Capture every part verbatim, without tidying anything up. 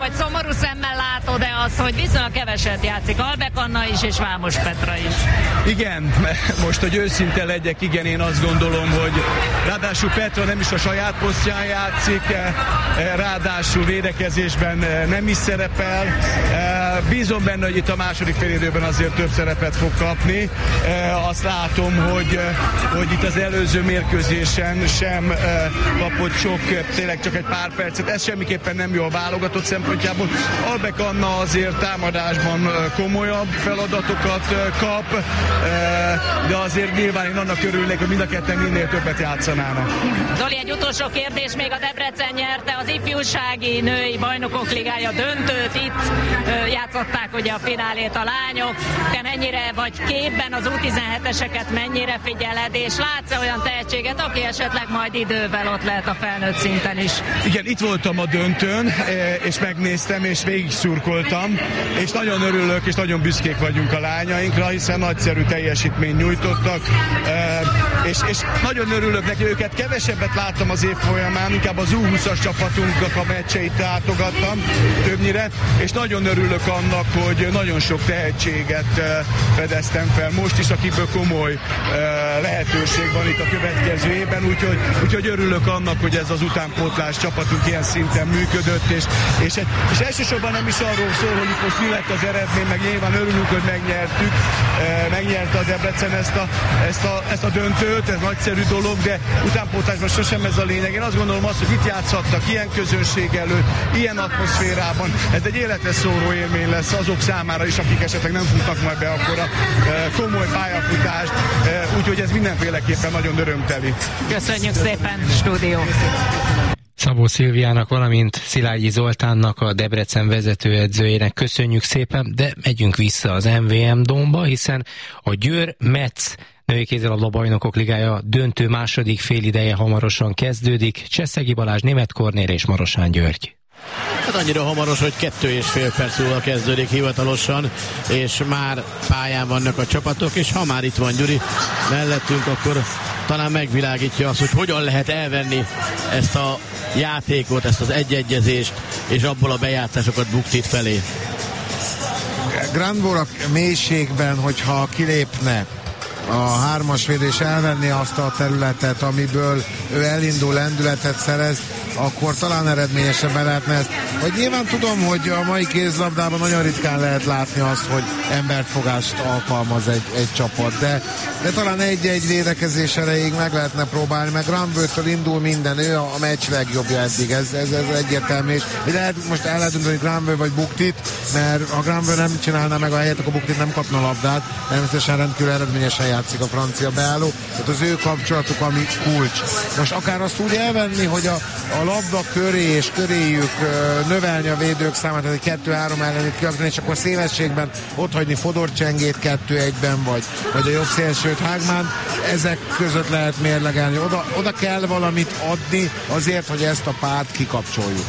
Vagy szomorú szemmel látod-e azt, hogy viszonylag keveset játszik Albek Anna is, és Vámos Petra is? Igen, most, hogy őszinte legyek, igen, én azt gondolom, hogy ráadásul Petra nem is a saját posztján játszik, ráadásul védekezésben nem is szerepel. Bízom benne, hogy itt a második félidőben azért több szerepet fog kapni. Azt látom, hogy, hogy itt az előző mérkőzésen sem kapott sok, tényleg csak egy pár percet. Ez semmiképpen nem jó a válogatott szempontjából. Albek Anna azért támadásban komolyabb feladatokat kap, de azért nyilván én annak örülnék, hogy mind a ketten minél többet játszanának. Zoli, egy utolsó kérdés, még a Debrecen nyerte az ifjúsági női bajnokok ligája döntőt, itt játszották ugye a finálét a lányok. Te mennyire vagy képben az U tizenheteseket mennyire figyeled, és látsz olyan tehetséget, aki esetleg majd idővel ott lehet a felnőtt szinten is? Igen, itt voltam a döntőn, és megnéztem, és végig szurkoltam, és nagyon örülök, és nagyon büszkék vagyunk a lányainkra, hiszen nagyszerű teljesítményt nyújtottak, és, és nagyon örülök neki, őket kevesebbet láttam az év folyamán, inkább az U húszas csapatunknak a meccseit látogattam többnyire, és nagyon örülök annak, hogy nagyon sok tehetséget fedeztem fel most is, akiből komoly lehetőség van itt a következő évben, úgyhogy, úgyhogy örülök annak, hogy ez az utánpótlás csapatunk ilyen szinten működött, és, és, egy, és elsősorban nem is arról szól, hogy itt most mi lett az eredmény, meg nyilván örülünk, hogy megnyertük, megnyerte a Debrecen ezt a, ezt, a, ezt a döntőt, ez nagyszerű dolog, de utánpótlásban sosem ez a lényeg. Én azt gondolom azt, hogy itt játszhattak ilyen közönség előtt, ilyen atmoszférában, ez egy életre szóró élmény lesz azok számára is, akik esetleg nem futnak majd be akkor a komoly pályafutást, úgyhogy ez mindenféleképpen nagyon örömteli. Köszönjük szépen, stúdió! Szabó Szilviának, valamint Szilágyi Zoltánnak, a Debrecen vezetőedzőjének köszönjük szépen, de megyünk vissza az em vé em Dómba, hiszen a Győr-Metz női kézilabda bajnokok ligája döntő második félideje hamarosan kezdődik. Cseszegi Balázs, Németh Kornél és Marosán György. Hát annyira hamaros, hogy kettő és fél perc múlva kezdődik hivatalosan, és már pályán vannak a csapatok, és ha már itt van Gyuri mellettünk, akkor talán megvilágítja azt, hogy hogyan lehet elvenni ezt a játékot, ezt az egyegyezést, és abból a bejátszásokat Buktit felé. Grandbor a mélységben, hogyha kilépne a hármas védés, elvenni azt a területet, amiből ő elindul, lendületet szerez, akkor talán eredményesebben lehetne ezt. Vagy nyilván tudom, hogy a mai kézlabdában nagyon ritkán lehet látni azt, hogy emberfogást alkalmaz egy, egy csapat, de, de talán egy-egy védekezés erejéig meg lehetne próbálni, meg Grandbőtől indul minden, ő a, a meccs legjobbja eddig, ez, ez, ez egyértelmű, és lehet, most el lehet dönteni Grandbő vagy Buktit, mert ha Grandbő nem csinálná meg a helyet, akkor Buktit nem kapna labdát, természetesen rendkívül eredményesen játszik a francia beálló, tehát az ő kapcsolatuk, ami kulcs. Most akár azt úgy elvenni, hogy a, a labda köré és köréjük növelni a védők számát, tehát egy kettő-három ellenét kiakni, és akkor szélességben otthagyni Fodor Csengét kettő egyben, vagy, vagy a jobb szélsőt Hágmán, ezek között lehet mérlegelni. Oda, oda kell valamit adni azért, hogy ezt a párt kikapcsoljuk.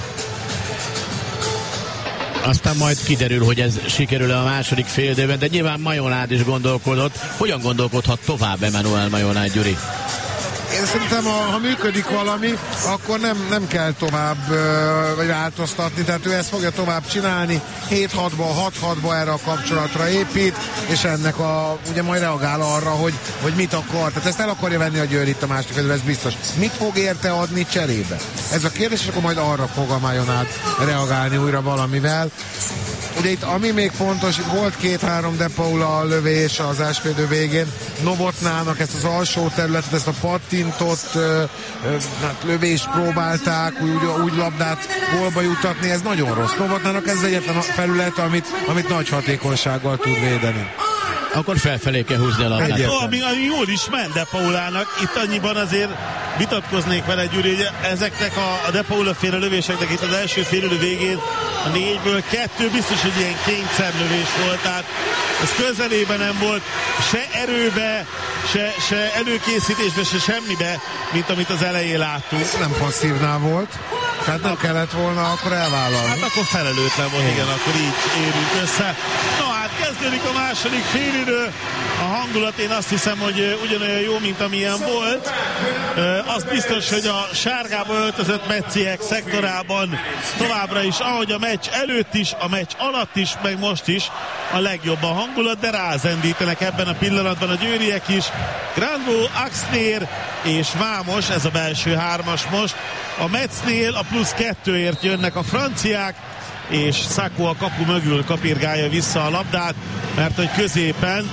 Aztán majd kiderül, hogy ez sikerül a második félidőben, de nyilván Majonád is gondolkodott. Hogyan gondolkodhat tovább Emmanuel Majonád, Gyuri? Én szerintem, ha, ha működik valami, akkor nem, nem kell tovább vagy változtatni, tehát ő ezt fogja tovább csinálni, hét hatba, hat hatba erre a kapcsolatra épít, és ennek a, ugye majd reagál arra, hogy, hogy mit akar, tehát ezt el akarja venni a Győr itt a második félidőben, ez biztos. Mit fog érte adni cserébe? Ez a kérdés, és akkor majd arra fog a Majonád reagálni újra valamivel. Ugye itt ami még fontos, volt két-három De Paula lövés az elsőfélidő végén, Novotnának ezt az alsó területet, ezt a pattintott ö, ö, hát lövést próbálták, úgy, úgy labdát gólba jutatni, ez nagyon rossz. Novotnának ez az egyetlen felület, amit, amit nagy hatékonysággal tud védeni. Akkor felfelé kell húzni a labdát. Hát, ami, ami jól is ment De Paulának, itt annyiban azért vitatkoznék vele, Gyuri, hogy ezeknek a, a De Paula féle lövéseknek itt az első félidő végén a négyből kettő biztos, hogy ilyen kényszerlövés volt, tehát ez közelében nem volt se erőbe, se, se előkészítésbe, se semmibe, mint amit az elején láttunk. Nem passzívnál volt. Tehát nem kellett volna akkor elvállalni. Hát akkor felelőtlen volt, igen, akkor így érünk össze. No hát kezdődik a második félidő. A hangulat én azt hiszem, hogy ugyanolyan jó, mint amilyen volt. Az biztos, hogy a sárgába öltözött mecciek szektorában továbbra is, ahogy a meccs előtt is, a meccs alatt is, meg most is a legjobb a hangulat, de rázendítenek ebben a pillanatban a győriek is. Grandvaux, Axnér és Vámos, ez a belső hármas most. A Metznél a plusz kettőért jönnek a franciák, és Sacco a kapu mögül kapirgálja vissza a labdát, mert hogy középen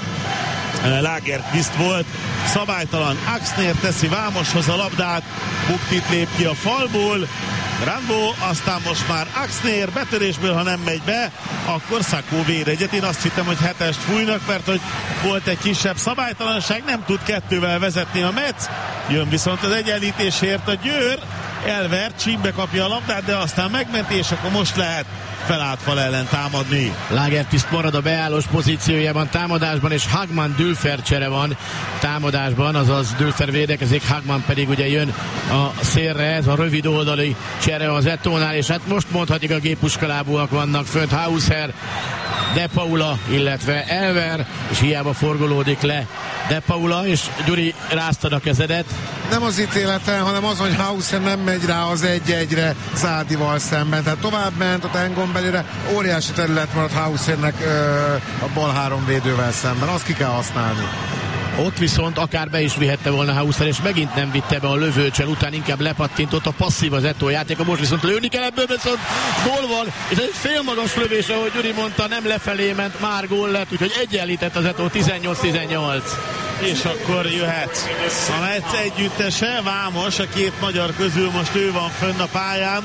Lagerqvist volt szabálytalan. Axnér teszi Vámoshoz a labdát, Buktit lép ki a falból, Grandvaux, aztán most már Axnér betörésből, ha nem megy be, akkor Sacco véd egyet. Én azt hittem, hogy hetest fújnak, mert hogy volt egy kisebb szabálytalanság, nem tud kettővel vezetni a Metz, jön viszont az egyenlítésért a Győr, elvert, csímbe kapja a labdát, de aztán megmenti, és akkor most lehet felállt fal ellen támadni. Lagerqvist marad a beállós pozíciójában támadásban, és Hagman Dülfer csere van támadásban, azaz Dülfer védekezik, Hagman pedig ugye jön a szélre, ez a rövid oldali csere az Etónál, és hát most mondhatjuk, a géppuskalábúak vannak fönt, Hausher, De Paula, illetve Elver, és hiába forgolódik le De Paula, és Gyuri, ráztad a kezedet. Nem az ítélete, hanem az, hogy Hausser nem megy rá az egy-egyre Zádival szemben. Tehát tovább ment a tengon belőle, óriási terület maradt Haussernek ö, a bal három védővel szemben. Azt ki kell használni. Ott viszont akár be is vihette volna Hausser, és megint nem vitte be a lövőcsel, után inkább lepattintott, a passzív az Etó játéka, most viszont lőni kell ebből, viszont gól van, és ez egy félmagas lövés, ahogy Gyuri mondta, nem lefelé ment, már gól lett, úgyhogy egyenlített az Etó tizennyolc tizennyolc. És akkor jöhet a Metz együttese, Vámos, a két magyar közül most ő van fönn a pályán,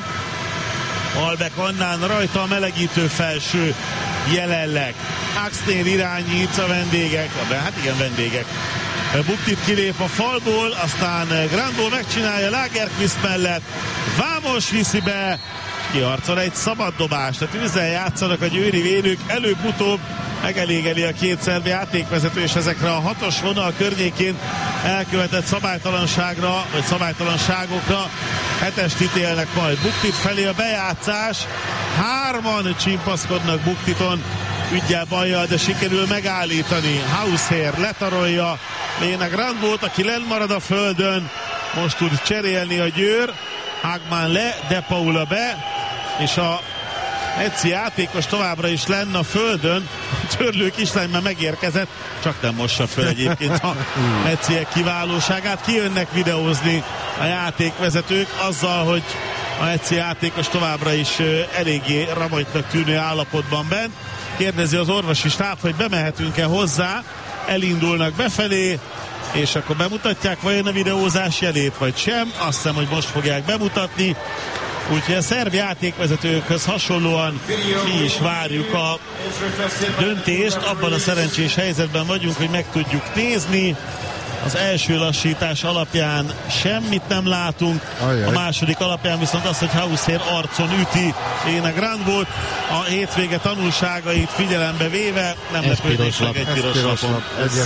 Albek Annán rajta a melegítő felső jelenleg. Axnér irányít a vendégek, hát igen, vendégek. Buktit kilép a falból, aztán Grandvaux megcsinálja Lagerqvist mellett, Vámos viszi be, kiharcol egy szabad dobást, tehát őzzel játszanak a győri védők, előbb-utóbb megelégeli a két szerb játékvezető, és ezekre a hatos vonal környékén elkövetett szabálytalanságra, vagy szabálytalanságokra hetest ítélnek majd. Buktit felé a bejátszás, hárman csimpaszkodnak Buktiton, üggyel bajjal, de sikerül megállítani. Hausher letarolja Léna Grandvaux, aki lenn marad a földön, most tud cserélni a Győr, Hagman le, De Paula be, és a Metzi játékos továbbra is lenne a földön, a Törlő kislány már megérkezett, csak nem mossa föl egyébként a Metziek kiválóságát. Kijönnek videózni a játékvezetők azzal, hogy a Metzi játékos továbbra is eléggé ramagynak tűnő állapotban bent. Kérdezi az orvosi stáb, hogy bemehetünk-e hozzá, elindulnak befelé, és akkor bemutatják vajon a videózás jelét, vagy sem. Azt hiszem, hogy most fogják bemutatni. Úgyhogy a szerb játékvezetőkhöz hasonlóan mi is várjuk a döntést. Abban a szerencsés helyzetben vagyunk, hogy meg tudjuk nézni. Az első lassítás alapján semmit nem látunk. A második alapján viszont az, hogy Hausher arcon üti Léna Grandvaux, a hétvége tanulságait figyelembe véve nem lepődés meg egy piros lapon.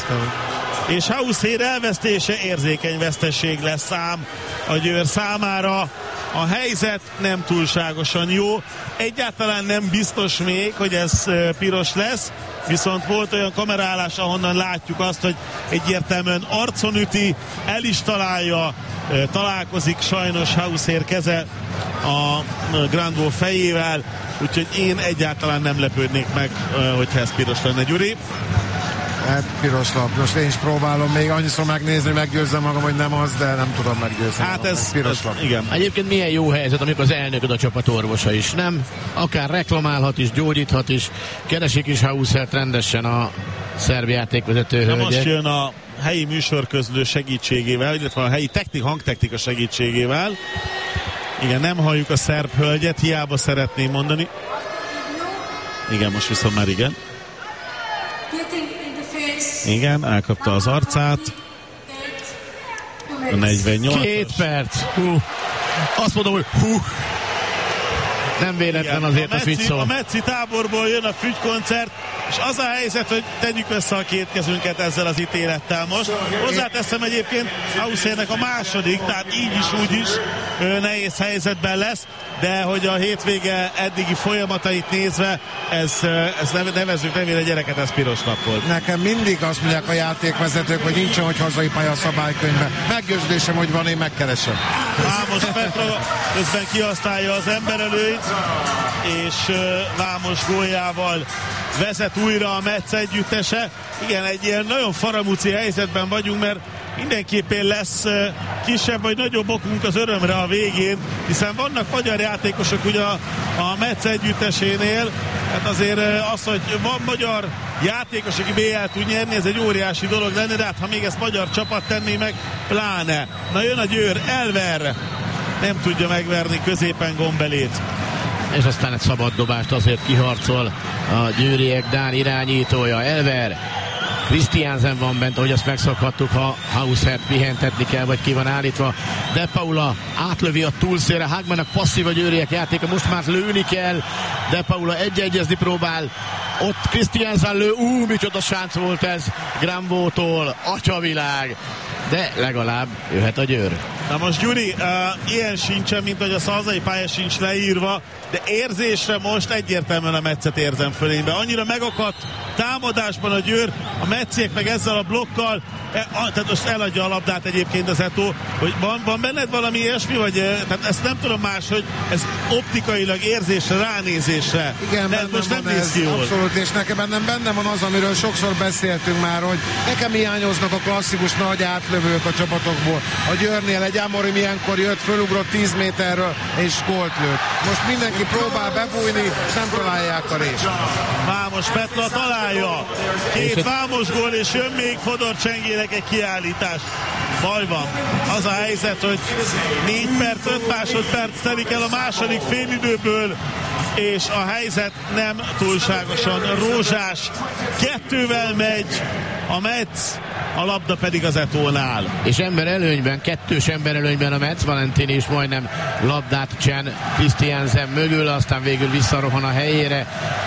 És Hausher elvesztése érzékeny veszteség lesz ám a Győr számára. A helyzet nem túlságosan jó, egyáltalán nem biztos még, hogy ez piros lesz, viszont volt olyan kamerálás, ahonnan látjuk azt, hogy egyértelműen arcon üti, el is találja, találkozik sajnos Hausher keze a Grandvaux fejével, úgyhogy én egyáltalán nem lepődnék meg, hogyha ez piros lenne, Gyuri. Hát piros lap. Most én is próbálom még annyiszor megnézni, hogy meggyőzzem magam, hogy nem az, de nem tudom meggyőzni. Hát ez, ez piros lap. Igen. Egyébként milyen jó helyzet, amikor az elnököd a csapatorvosa is, nem? Akár reklamálhat is, gyógyíthat is, keresik is Hauszert rendesen a szerb játékvezető hölgyek. Most jön a helyi műsorközlő segítségével, illetve a helyi technik, hangtechnika segítségével. Igen, nem halljuk a szerb hölgyet, hiába szeretném mondani. Igen, most viszont már igen. Igen, elkapta az arcát. A negyvennyolc. Két perc. Hú. Azt mondom, hogy hú. Nem véletlen igen, azért a, a fügyszó. A Metzi táborból jön a fügykoncert, és az a helyzet, hogy tegyük össze a két kezünket ezzel az ítélettel most. Hozzáteszem egyébként Haushernek a második, tehát így is úgy is nehéz helyzetben lesz. de hogy a hétvége eddigi folyamatait nézve, ez, ez nevezzük nevére gyereket, ez piros nap volt. Nekem mindig azt mondják a játékvezetők, hogy nincsen, hogy hazai pálya a szabálykönyvben. Meggyőződésem, hogy van, én megkeresem. Vámos Petra közben kihasználja az emberelőnyt, és Vámos góljával vezet újra a Metsz együttese. Igen, egy ilyen nagyon faramúci helyzetben vagyunk, mert mindenképpen lesz kisebb vagy nagyobb okunk az örömre a végén, hiszen vannak magyar játékosok ugye a, a Metsz együttesénél, hát azért az, hogy van magyar játékos, aki bé el tud nyerni, ez egy óriási dolog lenne, de hát ha még ezt magyar csapat tenné meg, pláne. Na jön a Győr, Elver nem tudja megverni középen Gombelét. És aztán egy szabad dobást azért kiharcol a győriek Dán irányítója, Elver. Christiansen van bent, ahogy azt megszokhattuk, ha Hauszert pihentetni kell, vagy ki van állítva. De Paula átlövi a túlszélre, Hagmannak passzív a győriek játéka, most már lőni kell. De Paula egy-egyezni próbál, ott Christiansen lő, ú, micsoda sánc volt ez Granvótól, atyavilág. De legalább jöhet a Győr. Na most Gyuri, uh, ilyen sincsen, mint hogy a hazai pálya sincs leírva, de érzésre most egyértelműen a Metszet érzem fölénybe. Annyira megakadt támadásban a Győr, a Metziek meg ezzel a blokkal, e, a, tehát most eladja a labdát egyébként az Eto'o, hogy van, van benned valami ilyesmi, vagy tehát ezt nem tudom más, hogy ez optikailag érzésre, ránézésre. Igen, de most nem néz ki jól. Abszolút, és nekem bennem benne van az, amiről sokszor beszéltünk már, hogy nekem hiányoznak a klasszikus nagy átlövők a csapatokból. A Győrnél egy Amorim ilyenkor jött, fölugrott tíz méterről, és gólt lőtt. Most mindenki próbál bebújni, és nem találják a rést. Vámos Petra találja. Két Vámos gól, és jön még Fodor Csengének egy kiállítás. Baj van. Az a helyzet, hogy négy perc, öt másodperc telik el a második félidőből, és a helyzet nem túlságosan rózsás. Kettővel megy a Metsz, a labda pedig az Eto'nál. És ember előnyben, kettős ember előnyben a Metsz, Valentini is majdnem labdát csen Christiansen mögül, aztán végül visszarohan a helyére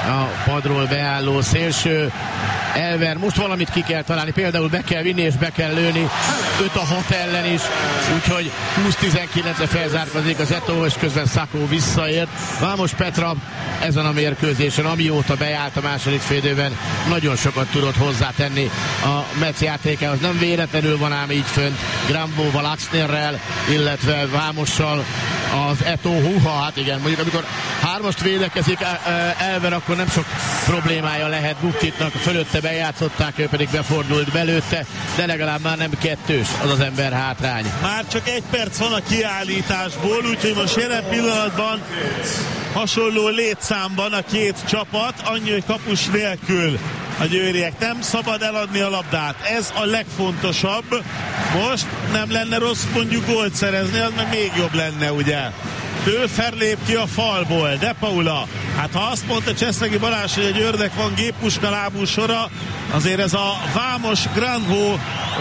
a padról beálló szélső. Elver, most valamit ki kell találni, például be kell vinni és be kell lőni, öt a hat ellen is, úgyhogy húsz tizenkilencre felzárkozik az Eto'o, és közben Szakó visszaért. Vámos Petra ezen a mérkőzésen, amióta beállt a második félidőben, nagyon sokat tudott hozzátenni a Metsz játékához. Nem véletlenül van ám így fönt Granvóval, Axnerrel, illetve Vámossal az Eto'o. Húha, hát igen, mondjuk amikor hármast védekezik Elver, akkor nem sok problémája lehet Buktitnak, fölötte bejátszották, ő pedig befordult belőtte, de legalább már nem kettős az az ember hátrány. Már csak egy perc van a kiállításból, úgyhogy most jelen pillanatban hasonló létszámban a két csapat, annyi, hogy kapus nélkül a győriek. Nem szabad eladni a labdát, ez a legfontosabb. Most nem lenne rossz mondjuk gólt szerezni, az meg még jobb lenne, ugye? Dőfer lép ki a falból, De Paula. Hát ha azt mondta Cseszlegi Balázs, hogy egy Győrnek van géppuska lábú sora, azért ez a Vámos, Granvó,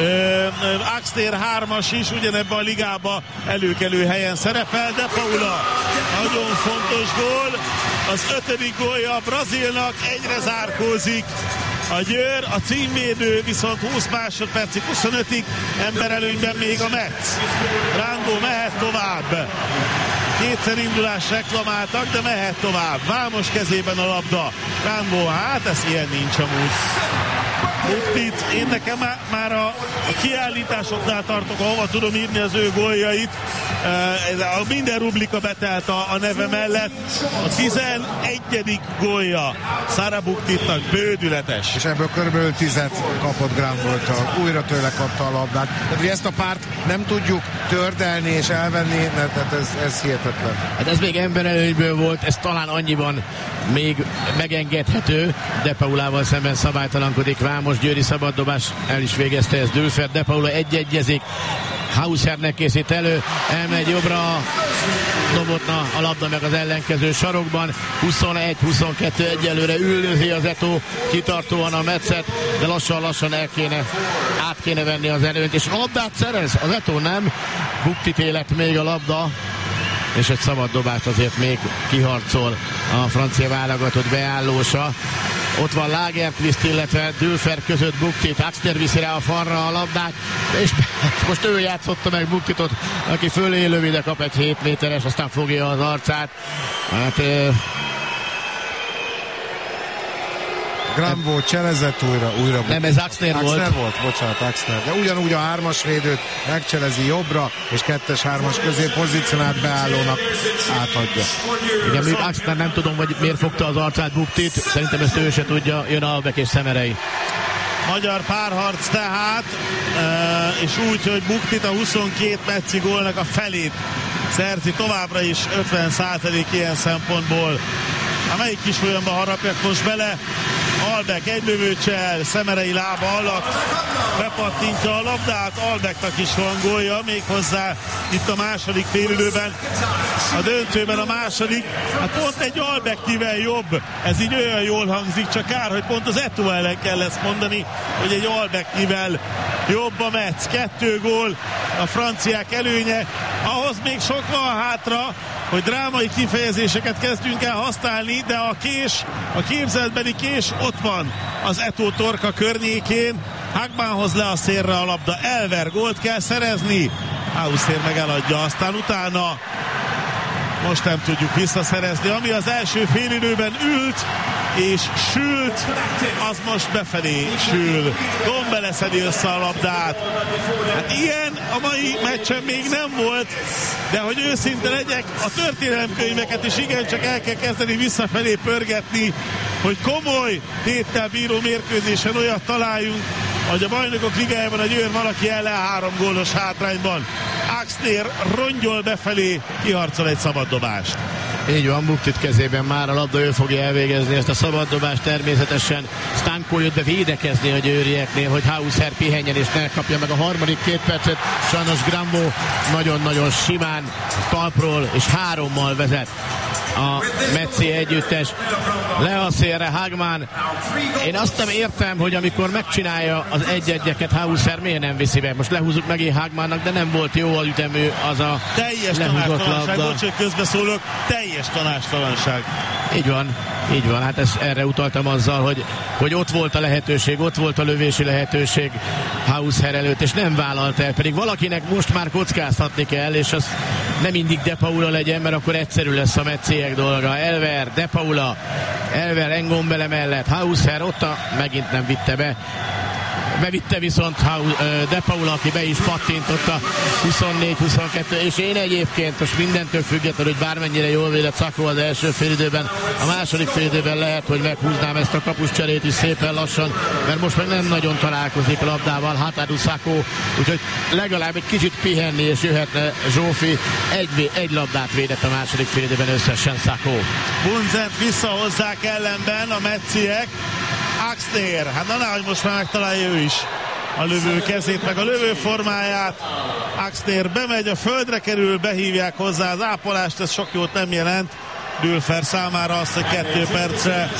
Axtér hármas is ugyanebben a ligába előkelő helyen szerepel. De Paula, nagyon fontos gól, az ötödik gólja a Brazilnak, egyre zárkózik a Győr, a címvédő viszont húsz másodpercig, huszonötig, emberelőnyben még a Metsz. Granvó mehet tovább. Kétszer indulás reklamáltak, de mehet tovább. Vámos kezében a labda. Granvó, hát ez ilyen nincs amúgy. Buktit, én nekem már, már a, a kiállításoknál tartok, ahova tudom írni az ő góljait. Uh, minden rublika betelt a, a neve mellett. A tizenegyedik gólja Sara Buktitnak, bődületes. És ebből körülbelül tizet kapott Granvótól. Újra tőle kapta a labdát. Tehát, hogy ezt a párt nem tudjuk tördelni és elvenni, mert ez, ez hihetetlen. Hát ez még emberelőnyből volt, ez talán annyiban még megengedhető. De Paulával szemben szabálytalankodik Vámos, győri szabaddobás, el is végezte ezt Dülfer. De Paula egy-egyezik, Hausernek készít elő, elmegy jobbra, dobott a labda meg az ellenkező sarokban. Huszonegy huszonkettő egyelőre üldözi az Eto'o kitartóan a Metzet, de lassan-lassan el kéne, át kéne venni az előnyt, és labdát szerez az Eto'o, nem. Buktit élet még a labda, és egy szabad dobást azért még kiharcol a francia válogatott beállósa. Ott van Lagerqvist, illetve Dülfer között Buktit, Axner viszi rá a falra a labdát, és most ő játszotta meg Buktitot, aki fölé lövi, de kap egy hét méteres, aztán fogja az arcát. Hát... Grambo cselezett újra, újra. Nem, ez Axner volt. Axner volt, bocsánat, Axner. De ugyanúgy a hármas védőt megcselezi jobbra, és kettes-hármas közé pozícionált beállónak átadja. Igen, még Axner nem tudom, hogy miért fogta az arcát Buktit, szerintem ezt ő se tudja, jön Albek és Szemerei. Magyar párharc tehát, és úgy, hogy Buktit a huszonkét mecci gólnak a felét szerzi továbbra is ötven százalék ilyen szempontból. A melyik kis folyamba harapjak most bele? Albek egy lövőcsel, Szemerei lába alatt bepattintja a labdát, Albeknak is van gólja, méghozzá itt a második félidőben, a döntőben a második, hát pont egy Albeknivel jobb, ez így olyan jól hangzik, csak kár, hogy pont az Eto'o ellen kell ezt mondani, hogy egy Albeknivel jobb a Metz, kettő gól, a franciák előnye, ahhoz még sok van hátra, hogy drámai kifejezéseket kezdjünk el használni, de a kés, a képzeletbeli kés ott van az Eto'o torka környékén, Hagmanhoz le a szélre a labda, Elver gólt kell szerezni, Hausser meg eladja, aztán utána most nem tudjuk visszaszerezni, ami az első félidőben ült és sült, az most befelé sül. Gombe leszedi össze a labdát. Hát ilyen a mai meccsen még nem volt, de hogy őszinte legyek, a történelemkönyveket is igencsak el kell kezdeni visszafelé pörgetni, hogy komoly téttel bíró mérkőzésen olyat találjunk, hogy a Bajnokok Ligájában a Győr valaki ellen három gólos hátrányban. Axner rongyol befelé, kiharcol egy szabaddobást. Így van, Buktit kezében már a labda, ő fogja elvégezni ezt a szabaddobást, természetesen Stanko jött be védekezni a győrieknél, hogy Hausser pihenjen és ne kapja meg a harmadik két percet. Sajnos Grambo nagyon-nagyon simán talpról és hárommal vezet a Metzi együttes. Le a szélre Hagman. Én azt nem értem, hogy amikor megcsinálja az egy-egyeket Hausser, miért nem viszi be? Most lehúzzuk megint Hagmannak, de nem volt jó a ütemű az a teljes lehúzott tanástalanság, labda. bocs, hogy közbeszólok, teljes tanástalanság. Így van, így van, hát ezt, erre utaltam azzal, hogy, hogy ott volt a lehetőség, ott volt a lövési lehetőség Hausser előtt, és nem vállalt el, pedig valakinek most már kockáztatni kell, és az nem mindig De Paula legyen, mert akkor egyszerű lesz a Metziek dolga. Elver, De Paula, Elver Engombele mellett, Hausser ott a, megint nem vitte be. Bevitte viszont De Paula, aki be is pattintott a huszonnégy huszonkettő, és én egyébként most mindentől függetlenül, hogy bármennyire jól védett Szakó az első félidőben, a második félidőben lehet, hogy meghúznám ezt a kapuscserét is szépen lassan, mert most meg nem nagyon találkozik a labdával Hataru Szakó, úgyhogy legalább egy kicsit pihenni, és jöhetne Zsófi. Egy, egy labdát védett a második félidőben összesen Szakó. Bunzent visszahozzák ellenben a Metziek. Axner, hát na nehogy most már megtalálja ő is a lövő kezét, meg a lövő formáját. Axner bemegy, a földre kerül, behívják hozzá az ápolást, ez sok jót nem jelent. Dülfer számára azt, hogy kettő percre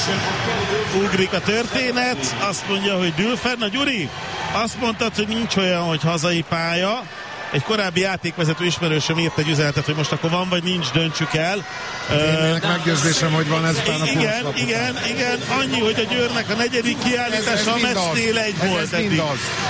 ugrik a történet. Azt mondja, hogy Dülfer, na Gyuri, azt mondtad, hogy nincs olyan, hogy hazai pálya. Egy korábbi játékvezető ismerősöm írt egy üzenetet, hogy most akkor van vagy nincs, döntsük el. Én meggyőződésem, hogy van ezután a Igen, igen, igen, annyi, hogy a Győrnek a negyedik kiállítása a Metsznél egy volt eddig.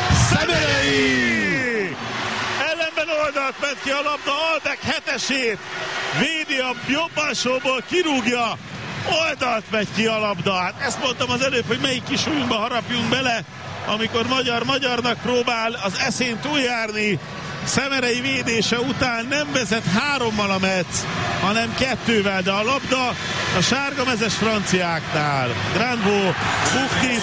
Szemerei! Ellenben oldalt ment ki a labda, Albek hetesét, védi a jobb alsóból, kirúgja, oldalt megy ki a labda. Hát ezt mondtam az előbb, hogy melyik kis ujjunkba harapjunk bele, amikor magyar magyarnak próbál az eszén túljárni. Szemerei védése után nem vezet hárommal a Metz, hanem kettővel, de a labda a sárgamezes franciáknál. Granvaux, Buktit,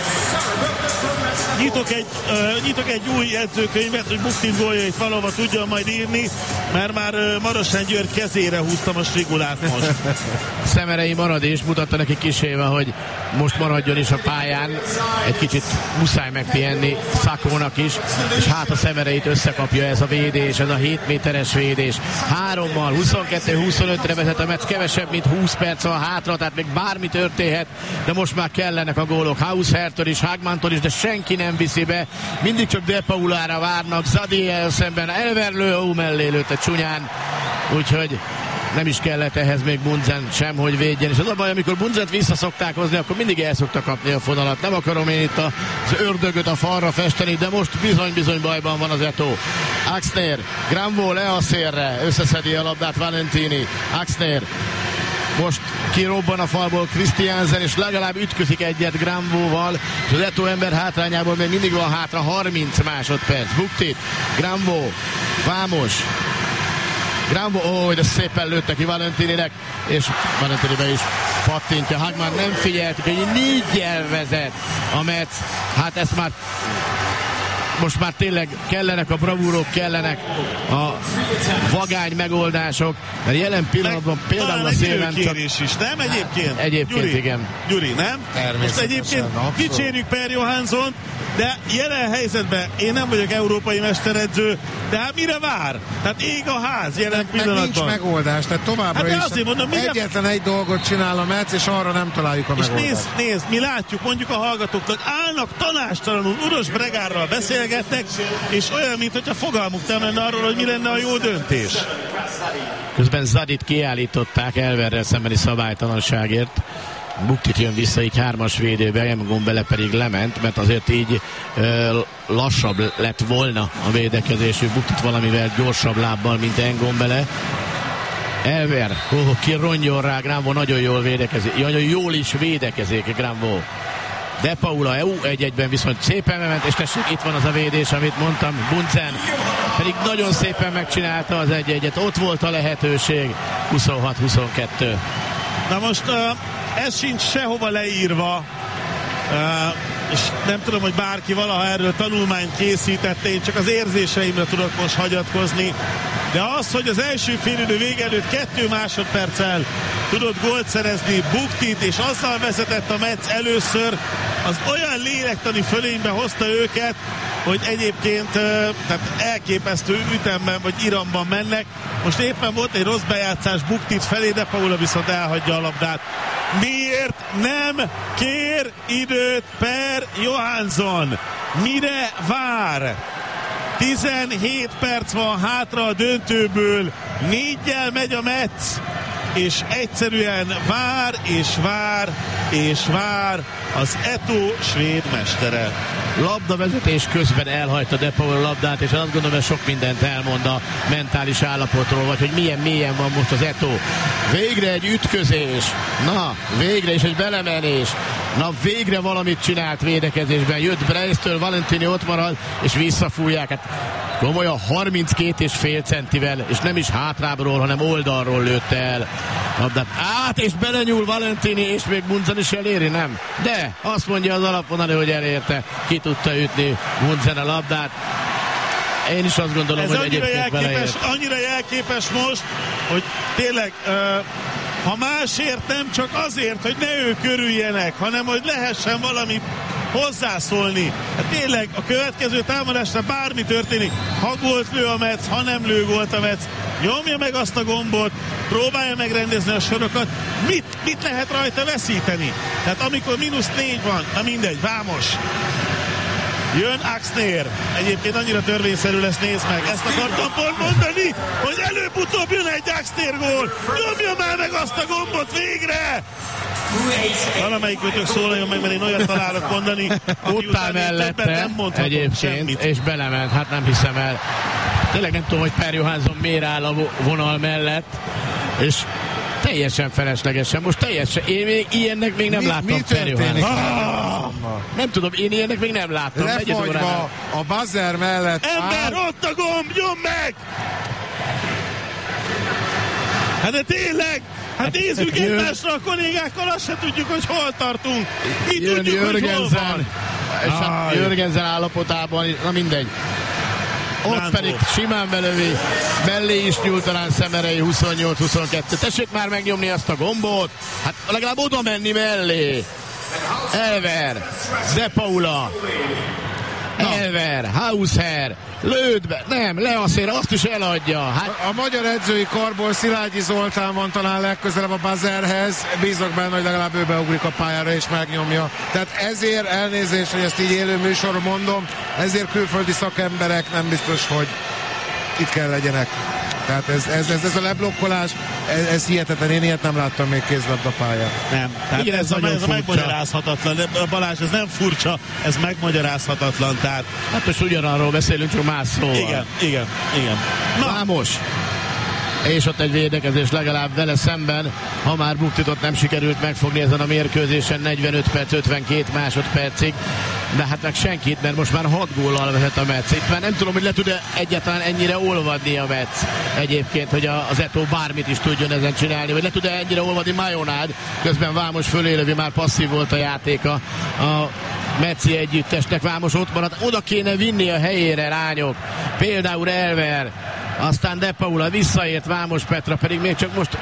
nyitok egy, uh, nyitok egy új jegyzőkönyvet, hogy Buktit góljait valahova tudjon majd írni, mert már uh, Marosán György kezére húztam a strigulát most. Szemerei marad és mutatta neki kiséve, hogy most maradjon is a pályán, egy kicsit muszáj megpihenni Szakónak is, és hát a Szemereit összekapja ez a védés, ez a hét méteres védés. Hárommal, huszonkettő huszonötre vezet a Metz, kevesebb, mint húsz perc van hátra, tehát még bármi történhet, de most már kellenek a gólok Haussertől is, Hagmantól is, de senki nem viszi be, mindig csak De Paulára várnak, Zadiel szemben, Elverlő, ó, mellé lőtte csúnyán, úgyhogy nem is kellett ehhez még Bunzen sem, hogy védjen. És az a baj, amikor Bunzent vissza szokták hozni, akkor mindig el szokta kapni a fonalat. Nem akarom én itt az ördögöt a falra festeni, de most bizony-bizony bajban van az Eto'o. Axner, Granvaux le a szélre, összeszedi a labdát Valentini. Axner most kirobban a falból Christiansen, és legalább ütközik egyet Granvaux-val, és az Eto'o ember hátrányából még mindig van hátra harminc másodperc. Buktit, Granvaux, Vámos, Granvaux, ó, de szépen lőtte ki Valentininek, és Valentini be is pattintja. Hagman nem figyeltük, hogy néggyel vezet a Metz. Hát ezt már most már tényleg kellenek a bravúrok, kellenek a vagány megoldások, mert jelen pillanatban meg, például a szélben csak... is, nem egyébként? Egyébként, Gyuri, igen. Gyuri, nem? Most egyébként dicsérjük Per Johanssont, de jelen helyzetben én nem vagyok európai mesteredző, de hát mire vár? Tehát ég a ház jelen meg, pillanatban. Meg nincs megoldás, tehát továbbra hát is mondom, egyetlen egy dolgot csinál a Metz, és arra nem találjuk a és megoldást. nézd, nézd, mi látjuk, mondjuk a hallgatóknak, állnak tanástalanul, Uros Bregárral beszélgetnek, és olyan, mintha fogalmuk nem lenne arról, hogy mi lenne a jó döntés. Közben Zadit kiállították Elverrel szembeni szabálytalanságért. Buktit jön vissza így hármas védőbe, Engombele pedig lement, mert azért így ö, lassabb lett volna a védekezésű. Buktit valamivel gyorsabb lábbal, mint Engombele. Elver, oh, ki rongyol rá, Granvaux nagyon jól védekezik, nagyon jól is védekezik Granvaux. De Paula E U egy-egyben viszont szépen ment, és tessék, itt van az a védés, amit mondtam, Bunzen pedig nagyon szépen megcsinálta az egy-egyet, ott volt a lehetőség, huszonhat huszonkettő. Na most uh, ez sincs sehova leírva, uh, és nem tudom, hogy bárki valaha erről tanulmányt készítette, én csak az érzéseimre tudok most hagyatkozni, de az, hogy az első félidő vége előtt kettő másodperccel tudott gólt szerezni Buktit, és azzal vezetett a Metz először, az olyan lélektani fölénybe hozta őket, hogy egyébként tehát elképesztő ütemben vagy iramban mennek. Most éppen volt egy rossz bejátszás Buktit felé, de Paula viszont elhagyja a labdát. Miért nem kér időt Per Johansson? Mire vár? tizenhét perc van hátra a döntőből, néggyel megy a Metz, és egyszerűen vár, és vár, és vár az Eto'o svéd mestere. Labdavezetés közben elhagyta De Paul labdát, és azt gondolom, hogy sok mindent elmond a mentális állapotról, vagy hogy milyen mélyen van most az Eto'o. Végre egy ütközés, na, végre is egy belemenés, na, végre valamit csinált védekezésben. Jött Breistől, Valentini ott marad, és visszafújják. Hát komolyan harminckét és fél centivel, és nem is hátrábról, hanem oldalról lőtte el labdát. Át, és belenyúl Valentini, és még Bunzen is eléri, nem? De azt mondja az alapvonalú, hogy elérte. Ki tudta ütni Bunzen a labdát. Én is azt gondolom, ez hogy annyira egyébként jelképes, beleért. annyira jelképes most, hogy tényleg uh, ha másért nem csak azért, hogy ne ők örüljenek, hanem hogy lehessen valami hozzászólni. Hát tényleg a következő támadásra bármi történik, ha gólt lő a Metz, ha nem lő gólt a Metz, nyomja meg azt a gombot, próbálja megrendezni a sorokat, mit, mit lehet rajta veszíteni? Tehát amikor mínusz négy van, na mindegy, Vámos. Jön Axner. Egyébként annyira törvényszerű lesz, nézd meg. Ezt akartam pont mondani, hogy előbb-utóbb jön egy Axner gól. Nyomja már meg azt a gombot végre! Valamelyik kötök szólaljon meg, mert én olyat találok mondani. Ott mellette egyébként, semmit. És belement, hát nem hiszem el. Tényleg nem tudom, hogy Per Johansson miért áll a vonal mellett, és teljesen feleslegesen. Most teljesen, én még ilyennek még nem mi, láttam mi Per Johansson. Ah, nem tudom, én ilyennek még nem láttam. Lefagyva a buzzer mellett. Ember, áll. Ott a gomb, nyom meg! Hát de tényleg, hát nézzük egymásra a kollégákkal, azt se tudjuk, hogy hol tartunk. Mi jön tudjuk, Jörgensen, hogy hol van. És hát Jörgensen állapotában, na mindegy. Ott Ránzó. Pedig simán belövi, mellé is nyúl talán Szemerei huszonnyolc huszonkettő. Tessék már megnyomni azt a gombot, hát legalább oda menni mellé. Elver, De Paula, na. Elver, Hausher, lőd be, nem, le azért, azt is eladja. Hát... A, a magyar edzői karból Szilágyi Zoltán van talán legközelebb a buzzerhez, bízok benne, hogy legalább ő beugrik a pályára és megnyomja. Tehát ezért elnézést, hogy ezt így élő műsorban mondom, ezért külföldi szakemberek nem biztos, hogy itt kell legyenek. Tehát ez, ez, ez, ez a leblokkolás, ez, ez hihetetlen, én ilyet nem láttam még kézlabdapályán. Nem, tehát igen, ez, ez, a, ez a megmagyarázhatatlan. Balázs, ez nem furcsa, ez megmagyarázhatatlan. Tehát... Hát most ugyanarról beszélünk, csak más szóval. Igen, igen, igen. Na. Vámos! És ott egy védekezés legalább vele szemben, ha már Buktitot nem sikerült megfogni ezen a mérkőzésen negyvenöt perc, ötvenkét másodpercig, de hát meg senkit, mert most már hat góllal vezet a Metsz. Itt már nem tudom, hogy le tud-e egyáltalán ennyire olvadni a Metsz egyébként, hogy az Eto bármit is tudjon ezen csinálni, vagy le tud-e ennyire olvadni Majonád, közben Vámos fölélövi, már passzív volt a játéka a Metzi együttesnek. Vámos ott maradt, oda kéne vinni a helyére, lányok, például Elver, aztán De Paula visszaért, Vámos Petra pedig még csak most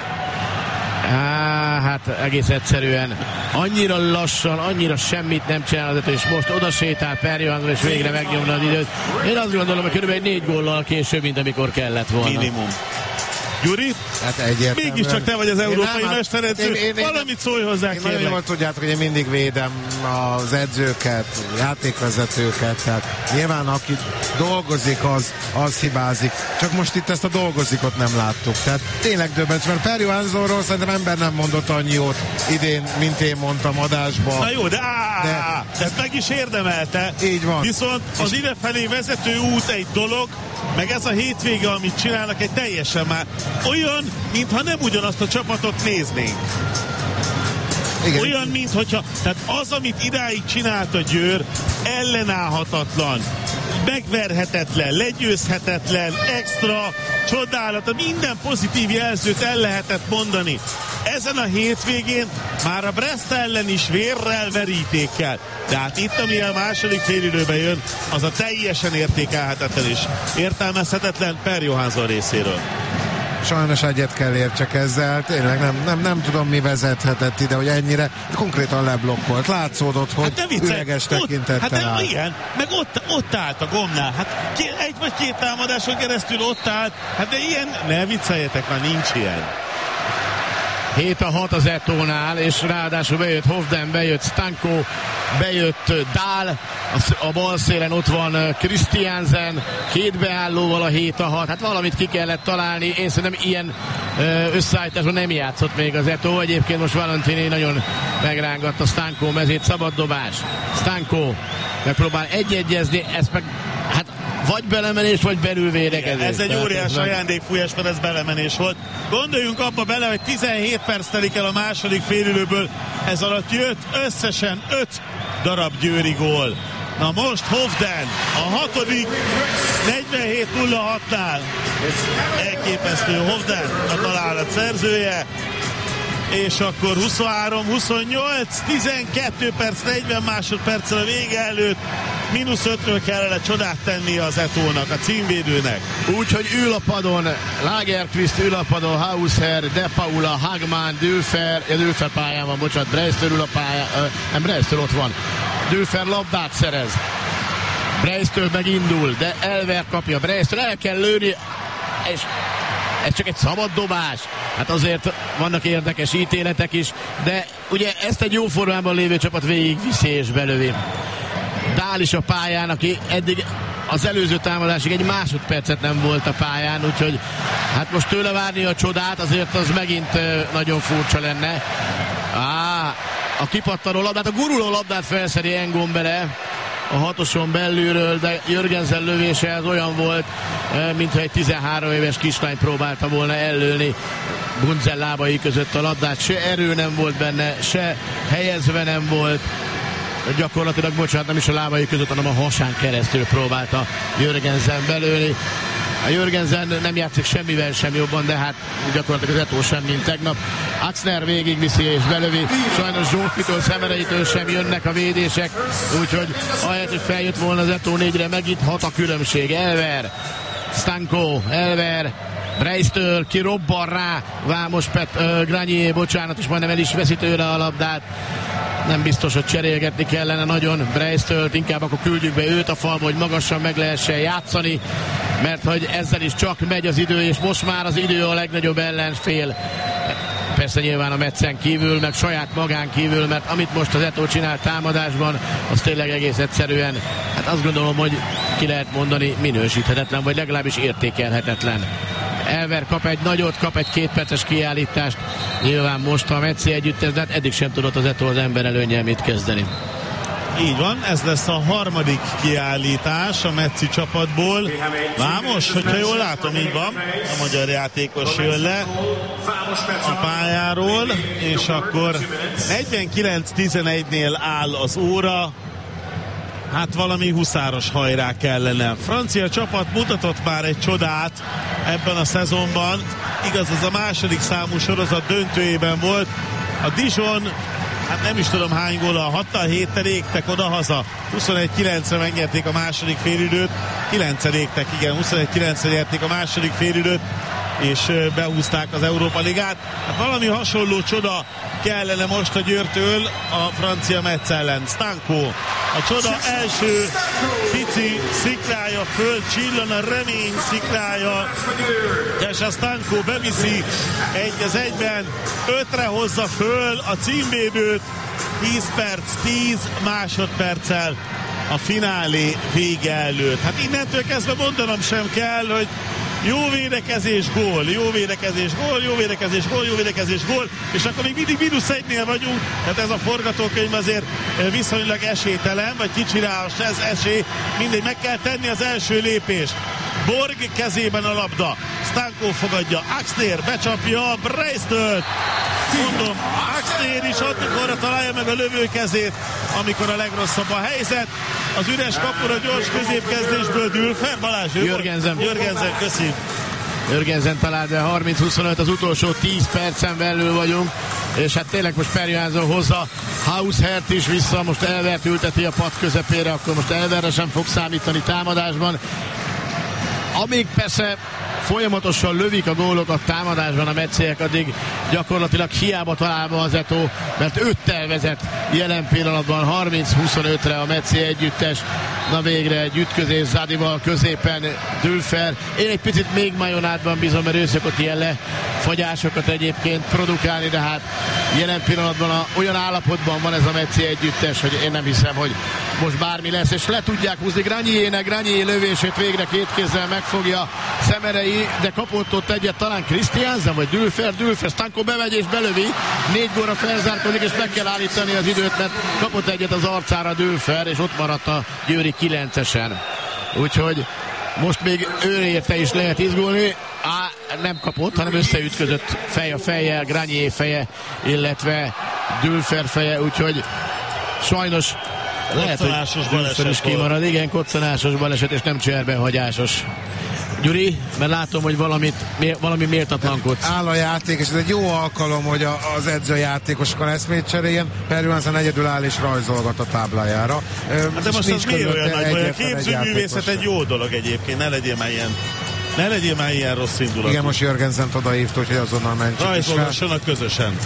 Á, hát egész egyszerűen annyira lassan, annyira semmit nem csinál, és most oda sétál Per Johansson, és végre megnyomna az időt. Én azt gondolom, hogy körülbelül négy góllal később, mint amikor kellett volna. Minimum. Gyuri? Hát egyértelműen. Mégiscsak te vagy az európai mesteredző. Én, én, Valamit szólj hozzá, én kérlek. nagyon jól tudjátok, hogy én mindig védem az edzőket, játékvezetőket, tehát nyilván aki dolgozik, az, az hibázik. Csak most itt ezt a dolgozikot nem láttuk. Tehát tényleg döbbent, mert Per Johanssonról szerintem ember nem mondott annyi jót idén, mint én mondtam adásban. Na jó, de, á, de, de ezt meg is érdemelte. Így van. Viszont az idefelé vezető út egy dolog, meg ez a hétvége, amit csinálnak, egy teljesen már olyan, mintha nem ugyanazt a csapatot néznénk. Igen. Olyan, mintha, tehát az, amit idáig csinált a Győr, ellenállhatatlan, megverhetetlen, legyőzhetetlen, extra, csodálat, minden pozitív jelzőt el lehetett mondani. Ezen a hétvégén már a Brest ellen is vérrel, verítékkel. De hát itt, ami a második félidőben jön, az a teljesen értékelhetetlen és értelmezhetetlen Per Johansson részéről. Sajnos egyet kell értsek ezzel, tényleg nem, nem, nem tudom, mi vezethetett ide, hogy ennyire konkrétan leblokkolt. Látszódott, hogy hát üreges tekintettel hát áll. Igen, meg ott, ott állt a gomnál. Hát egy vagy két támadáson keresztül ott állt. Hát de ilyen, ne vicceljetek, már nincs ilyen. hét a hat az Etónál, és ráadásul bejött Hovden, bejött Stanko, bejött Dál, a bal szélen ott van Christiansen, két beállóval a hét a hat, hát valamit ki kellett találni, én szerintem ilyen összeállításban nem játszott még az Etó, egyébként most Valentini nagyon megrángatta Stanko mezét, szabad dobás, Stanko megpróbál egy-egyezni, ezt meg hát vagy belemenés, vagy belülvédekezés. Ez egy óriás ajándékfújás, mert ez belemenés volt. Gondoljunk abba bele, hogy tizenhét perc telik el a második félidőből. Ez alatt jött összesen öt darab győri gól. Na most Hovden, a hatodik, negyvenhét nulla hatnál. Elképesztő Hovden, a találat szerzője. És akkor huszonhárom huszonnyolc, tizenkettő perc, negyven másodperccel a vége előtt mínusz ötről kellene csodát tenni az Etónak, a címvédőnek. Úgyhogy ül a padon Lagerqvist, ül a padon Hausher, De Paula, Hagman, Dőfer, ja, Dőfer pályán van, bocsánat, Breistől ül a pályán, ö, nem, Breistől ott van. Dőfer labdát szerez. Breistől megindul, de Elver kapja, Breistől el kell lőni, és ez csak egy szabad dobás. Hát azért vannak érdekes ítéletek is, de ugye ezt egy jó formában lévő csapat végigviszi és belövi. Dál is a pályán, aki eddig az előző támadásig egy másodpercet nem volt a pályán, úgyhogy hát most tőle várni a csodát, azért az megint nagyon furcsa lenne. Á, a kipattanó labdát, a guruló labdát felszeri Engombele a hatoson belülről, de Jörgensen lövése az olyan volt, mintha egy tizenhárom éves kislány próbálta volna ellőni Bunzel lábai között a labdát. Se erő nem volt benne, se helyezve nem volt. Gyakorlatilag, bocsánat, nem is a lábai között, hanem a hasán keresztül próbálta Jörgensen belőni. A Jörgensen nem játszik semmivel sem jobban, de hát gyakorlatilag az Etó sem, mint tegnap. Axner végigviszi és belövi. Sajnos Zsófitől, Szemereitől sem jönnek a védések, úgyhogy ahelyett, hogy feljött volna az Etó négyre, meg itt hat a különbség. Elver, Stanko, Elver, Breistől kirobban rá, Vámos Pet, uh, Granier, bocsánat, és majdnem el is veszi tőle a labdát. Nem biztos, hogy cserélgetni kellene nagyon Breistölt, inkább akkor küldjük be őt a falba, hogy magasan meg lehessen játszani, mert hogy ezzel is csak megy az idő, és most már az idő a legnagyobb ellenfél. Persze nyilván a Meccen kívül, meg saját magán kívül, mert amit most az Etó csinál támadásban, az tényleg egész egyszerűen, hát azt gondolom, hogy ki lehet mondani minősíthetetlen, vagy legalábbis értékelhetetlen. Elver kap egy nagyot, kap egy kétperces kiállítást. Nyilván most a Metzi együttes, de hát eddig sem tudott az Eto az ember előnnyel mit kezdeni. Így van, ez lesz a harmadik kiállítás a Metzi csapatból. Vámos, hogyha jól látom, így van, a magyar játékos jön le a pályáról, és akkor negyvenkilenc tizenegynél áll az óra. Hát valami huszáros hajrá kellene. Francia csapat mutatott már egy csodát ebben a szezonban. Igaz, ez a második számú sorozat döntőjében volt. A Dijon, hát nem is tudom hány góllal, hattal héttel égtek oda-haza. huszonegy kilencre megnyerték a második félidőt. kilencen égtek, igen, huszonegy kilencre nyerték a második félidőt, és behúzták az Európa Ligát. Hát valami hasonló csoda kellene most a Győrtől a francia Metz ellen. Stanko, a csoda első pici szikrája föl, csillan a remény szikrája, és a Stanko beviszi egy az egyben, ötre hozza föl a címvédőt, tíz perc, tíz másodperccel a finálé vége előtt. Hát innentől kezdve mondanom sem kell, hogy jó védekezés, gól, jó védekezés, gól, jó védekezés, gól, jó védekezés, gól, és akkor még mindig mínusz egynél vagyunk, tehát ez a forgatókönyv azért viszonylag esélytelen, vagy kicsi rá ez esély, mindegy, meg kell tenni az első lépést. Borg kezében a labda, Stanko fogadja, Axnér becsapja Breistől, mondom, Axnér is addikorra találja meg a lövőkezét, amikor a legrosszabb a helyzet, az üres kapura gyors középkezdésből Dülfer, Balázs, Jörgensen. Jörgensen, köszi. Jörgensen talált be harminc huszonöt, az utolsó tíz percen belül vagyunk, és hát tényleg most Per Johansson hozza Haushert is vissza, most Elvert ülteti a pad közepére, akkor most Elverre sem fog számítani támadásban. Amíg persze folyamatosan lövik a gólokat támadásban a metziek, addig gyakorlatilag hiába találva az Eto, mert öttel vezet jelen pillanatban harminc huszonötre a Metzi együttes. Na végre egy ütközés Zadival középen Dülfer. Én egy picit még Majonátban bízom, mert ő szokott ilyen lefagyásokat egyébként produkálni, de hát jelen pillanatban a, olyan állapotban van ez a Metzi együttes, hogy én nem hiszem, hogy most bármi lesz, és le tudják húzni Granyének, Granyé lövését végre két kézzel megfogja Szemerei, de kapott ott egyet talán Christiansen, vagy Dülfer, Dülfer, Stanko bemegy és belövi, négy góra felzárkozik, és meg kell állítani az időt, mert kapott egyet az arcára Dülfer, és ott maradt a győri kilencesen. Úgyhogy most még ő érte is lehet izgulni. Á, nem kapott, hanem összeütközött fej a fejjel, Granyé feje, illetve Dülfer feje, úgyhogy sajnos lehet, hogy Dülfer is kimarad. Igen, koccanásos baleset, és nem cserbenhagyásos. Gyuri, mert látom, hogy valamit, valami méltatlankodsz. Áll a játék, és ez egy jó alkalom, hogy a, az edzőjátékosokkal eszmét cseréljen. Per Johansson egyedül áll és rajzolgat a táblájára. Hát de most az mi olyan nagy, hogy a képzőművészet egy jó dolog egyébként, ne legyél már ilyen, ne legyél már ilyen rossz indulatú. Igen, most Jörgensent odaívta, hogy azonnal mentsük. Rajzolgassanak közösen.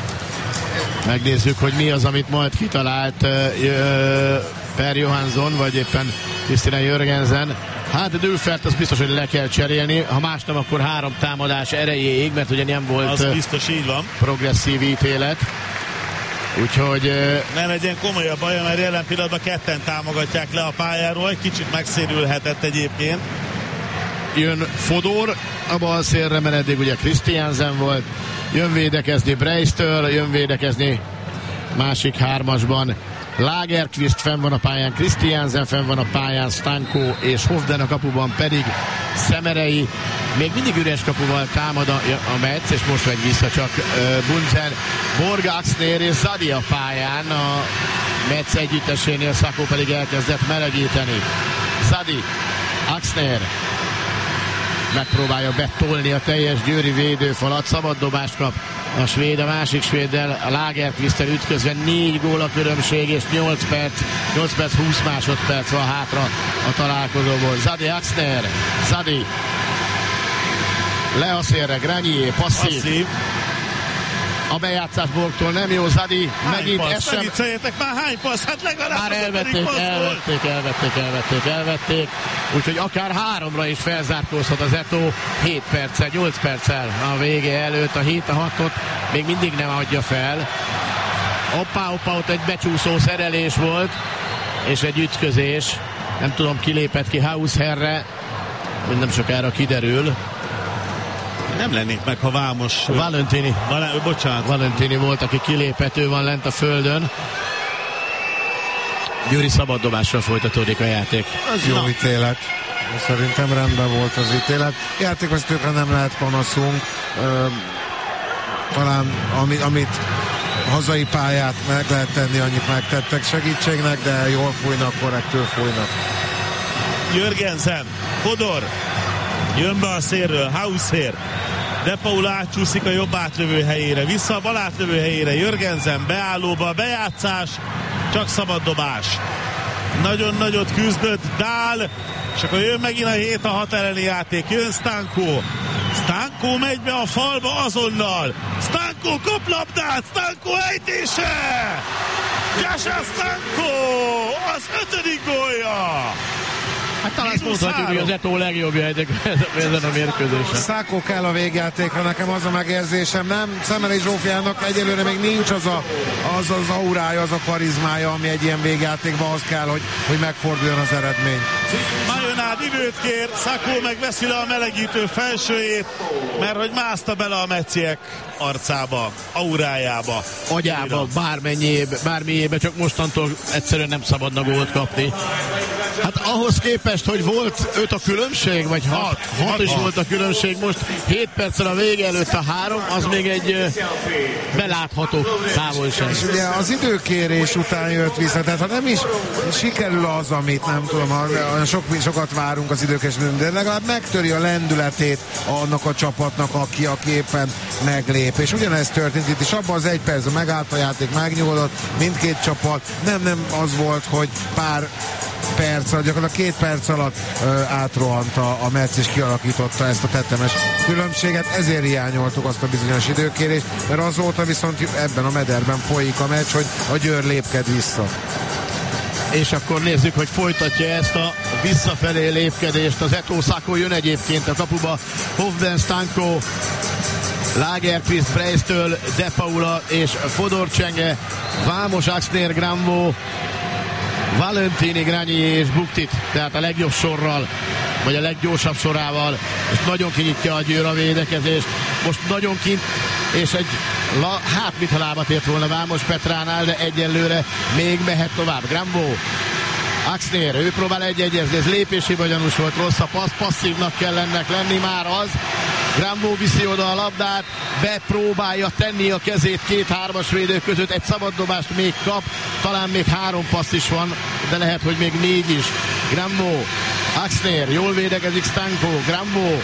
Megnézzük, hogy mi az, amit majd kitalált uh, Per Johansson, vagy éppen Christian Jörgensen. Hát Dülfert az biztos, hogy le kell cserélni, ha más nem, akkor három támadás erejéig, mert ugye nem volt az biztos, így van. Progresszív ítélet. Úgyhogy... Uh, nem legyen komolyabb baj, mert jelen pillanatban ketten támogatják le a pályáról, egy kicsit megszérülhetett egyébként. Jön Fodor a bal szélre, mert eddig ugye Christiansen volt. Jön védekezni Breistől, jön védekezni másik hármasban Lagerqvist, fenn van a pályán Christiansen, fenn van a pályán Stanko, és Hofden a kapuban pedig Szemerei. Még mindig üres kapuval támad a, a Metz, és most megy vissza csak uh, Bunsen, Borg, Axnér és Zadi a pályán. A Metz együttesénél Szakó pedig elkezdett melegíteni. Zadi, Axnér megpróbálja betolni a teljes győri védőfalat, szabad dobást kap a svéd, a másik svéddel, a Lagerqvisttel ütközve, négy gól a különbség, és nyolc perc, nyolc perc, húsz másodperc van hátra a találkozóból. Zadi, Axnér, Zadi le a szélre, Granyé, passzív. passzív. A bejátszás Borgtól nem jó, Zadi hány megint passz? Ez sem... Megint már hány passz? Hát legalább már elvették, elvették, elvették, elvették, elvették. Úgyhogy akár háromra is felzárkózhat az Eto. hét perccel, nyolc perccel a vége előtt. A hét a hatot még mindig nem adja fel. Hoppá, hoppá, ott egy becsúszó szerelés volt, és egy ütközés. Nem tudom, kilépett ki Hausherre, nem sokára kiderül. nem lennék meg, ha Vámos... Valentini. Val- bocsánat. Valentini volt, aki kilépett, ő van lent a földön. Győri szabaddobással folytatódik a játék. Az jó Na. ítélet. Szerintem rendben volt az ítélet. Játékvezetőkre nem lehet panaszunk. Ö, talán ami, amit hazai pályát meg lehet tenni, annyit megtettek segítségnek, de jól fújnak, korrektül fújnak. Jörgensen, Fodor, jön be a szélről, Hausher, De Paul átcsúszik a jobb átlövő helyére, vissza a bal átlövő helyére, Jörgensen beállóba, bejátszás, csak szabad dobás. Nagyon nagyot küzdött Dál, és akkor jön megint a hét a hat elleni játék, jön Stanko. Stanko megy be a falba azonnal. Stanko kap labdát, Stanko ejtése! Jasha Stanko! Az ötödik gólja! Hát talán azt mondhatjuk, hogy az Eto legjobbja ezen a mérkőzésen. Szákó kell a végjátékra, nekem az a megérzésem, nem? Szemeli Zsófiának egyelőre még nincs az, a, az az aurája, az a karizmája, ami egy ilyen végjátékban az kell, hogy, hogy megforduljon az eredmény. Majonád időt kér, Szákó meg veszi le a melegítő felsőjét, mert hogy mászta bele a mecciek arcába, aurájába. Agyába, bármennyiébe, bármiébe, csak mostantól egyszerűen nem szabadna gólt kapni. Hát ahhoz képest, hogy volt öt a különbség, vagy hat, hat is volt a különbség, most hét perccel a vége előtt a három, az még egy belátható távolság. És ugye az időkérés után jött vissza, tehát ha nem is sikerül az, amit nem tudom, olyan sok, sokat várunk az időkérésben, de legalább megtöri a lendületét annak a csapatnak, aki, aki éppen meglép. És ugyanezt történt itt is, abban az egy percben megállt a játék, megnyugodott mindkét csapat, nem, nem az volt, hogy pár perc alatt, gyakorlatilag két perc alatt ö, átrohant a, a meccs és kialakította ezt a tetemes különbséget, ezért hiányoltuk azt a bizonyos időkérést, mert azóta viszont ebben a mederben folyik a meccs, hogy a Győr lépked vissza. És akkor nézzük, hogy folytatja ezt a visszafelé lépkedést. Az Eto Szákó jön egyébként a kapuba, Hovden, Stanko, Lagerqvist, Breistől, De Paula és Fodor Csenge, Vámos, Axnér, Grambo, Valentini, Granyi és Buktit, tehát a legjobb sorral, vagy a leggyorsabb sorával, és nagyon kinyitja a Győr a védekezést, most nagyon kint, és egy la, hát mintha lábat ért volna Vámos Petránál, de egyelőre még mehet tovább. Grambo, Axnér, ő próbál egy-egyezni, ez lépéshiba gyanús volt, rossz a passz, passzívnak kell ennek lenni, már az. Grambo viszi oda a labdát, bepróbálja tenni a kezét két-hármas védő között, egy szabaddobást még kap, talán még három passz is van, de lehet, hogy még négy is. Grambo, Axnér, jól védekezik Stanko, Grambo,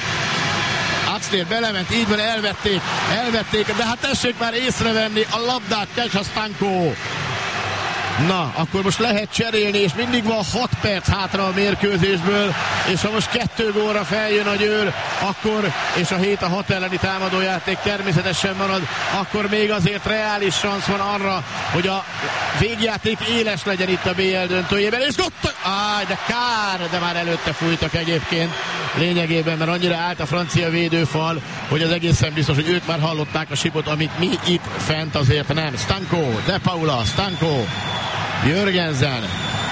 Axnér belement, így van, elvették, elvették, de hát tessék már észrevenni a labdát, Jasha Stanko. Na, akkor most lehet cserélni, és mindig van hat perc hátra a mérkőzésből, és ha most kettő gólra feljön a Győr, akkor, és a hét a hat elleni támadójáték természetesen marad, akkor még azért reális szansz van arra, hogy a végjáték éles legyen itt a bé el döntőjében, és gott! Áj, de kár, de már előtte fújtak egyébként lényegében, mert annyira állt a francia védőfal, hogy az egészen biztos, hogy ők már hallották a sipot, amit mi itt fent azért nem. Stanko, De Paula, Stanko, Jörgensen,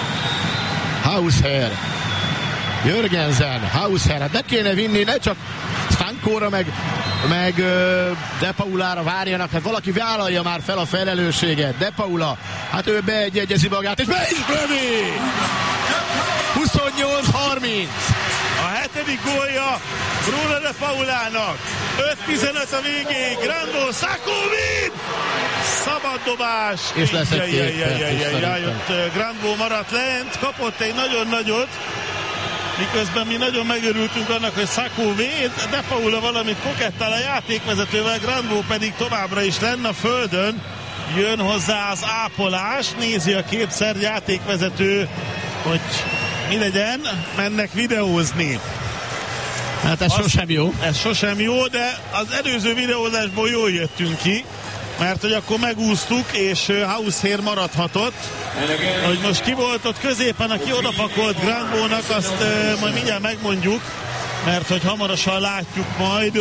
Hausher, Jörgensen, Hausher, hát ne kéne vinni, ne csak Stankóra meg, meg De Paulára várjanak, hát valaki vállalja már fel a felelősséget. De Paula, hát ő beegyegyezi magát, és be is lövi! huszonnyolc harminc. A hetedik gólja Bruno De Paulának. öt tizenöt a végéig. Grambo, Szákó vid! Szabad dobás. És lesz egy két perc. Jajjött, Grambo maradt lent, kapott egy nagyon nagyot, miközben mi nagyon megörültünk annak, hogy Szákó véd, De Paula valamit kokettál a játékvezetővel, Grambo pedig továbbra is lenne a földön. Jön hozzá az ápolás, nézi a képszer játékvezető, hogy mi legyen, mennek videózni. Hát ez Azt, sosem jó. Ez sosem jó, de az előző videózásból jól jöttünk ki, mert hogy akkor megúsztuk, és Hausher maradhatott. Hogy most ki volt ott középen, aki odapakolt Grambónak, azt uh, majd mindjárt megmondjuk, mert hogy hamarosan látjuk majd.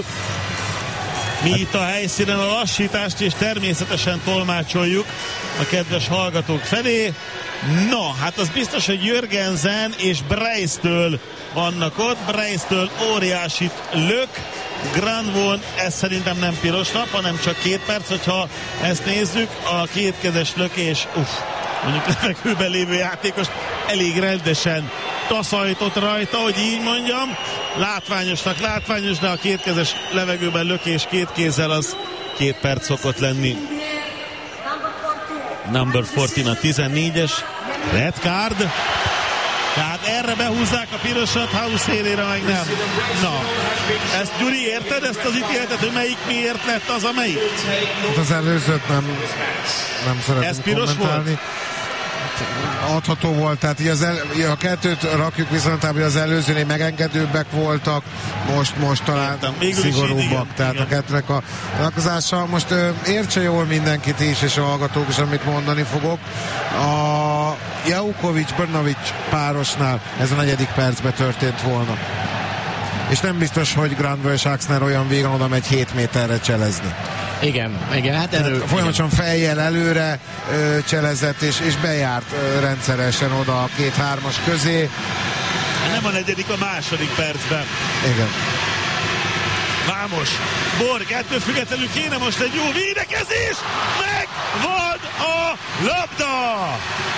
Mi itt a helyszínen a lassítást, és természetesen tolmácsoljuk a kedves hallgatók felé. No, hát az biztos, hogy Jörgensen és Breistől vannak ott. Breistől óriásit lök, Granvon, ez szerintem nem piros lap, hanem csak két perc, hogyha ezt nézzük, a kétkezes lökés, uff, mondjuk levegőben lévő játékos elég rendesen taszajtott rajta, hogy így mondjam, látványosnak látványos, de a kétkezes levegőben lökés két kézzel az két perc szokott lenni. Number negyvennégy a tizennégyes, red card, tehát erre behúzzák a pirosat, Hausherére meg nem. Na, ezt Gyuri, érted ezt az ítéletet, hogy melyik miért lett az a melyik? Hát az előzőt nem, nem szeretném kommentálni. Volt? Adható volt, tehát így az el, a kettőt rakjuk viszont, hogy az előzőnél megengedőbbek voltak, most, most talán szigorúbbak, így, tehát igen. A kettőnek a rakozása. Most ö, értse jól mindenkit is, és a hallgatók is, amit mondani fogok. A Jaukovics-Brnovics párosnál ez a negyedik percben történt volna. És nem biztos, hogy Granville és Axner olyan végen oda megy hét méterre cselezni. Igen, igen, hát erről... Folyamatosan fejjel előre ö, cselezett, és, és bejárt ö, rendszeresen oda a két-hármas közé. Nem a negyedik, a második percben. Igen. Vámos, Borg, ettől függetlenül kéne most egy jó védekezés, meg van a labda!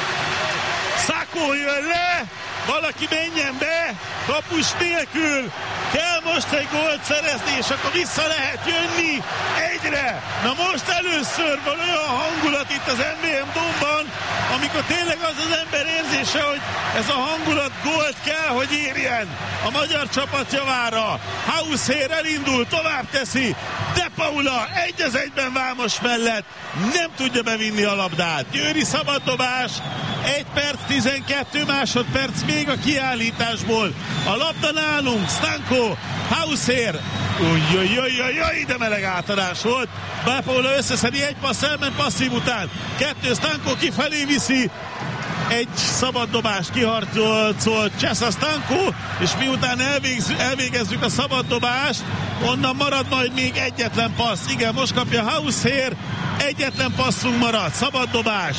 Szakó jön le, valaki menjen be, kapus nélkül, kell most egy gólt szerezni, és akkor vissza lehet jönni egyre. Na most először van olyan hangulat itt az em vé em Domban, amikor tényleg az az ember érzése, hogy ez a hangulat gólt kell, hogy érjen a magyar csapat javára. Hausher elindul, tovább teszi, De Paula egy az egyben Vámos mellett nem tudja bevinni a labdát. Győri szabaddobás, egy perc tizenkettő másodperc még a kiállításból. A labda nálunk, Stanko, Hausher, ujjjjjjjjjjj, de meleg átadás volt. De Paula összeszedi, egy passz elment passzív után. Kettő, Stanko kifelé viszi. Egy szabad dobást kiharcolt Csesza Stanko, és miután elvégz, elvégezzük a szabad dobást, onnan marad majd még egyetlen passz. Igen, most kapja Hausher, egyetlen passzunk marad, szabad dobás.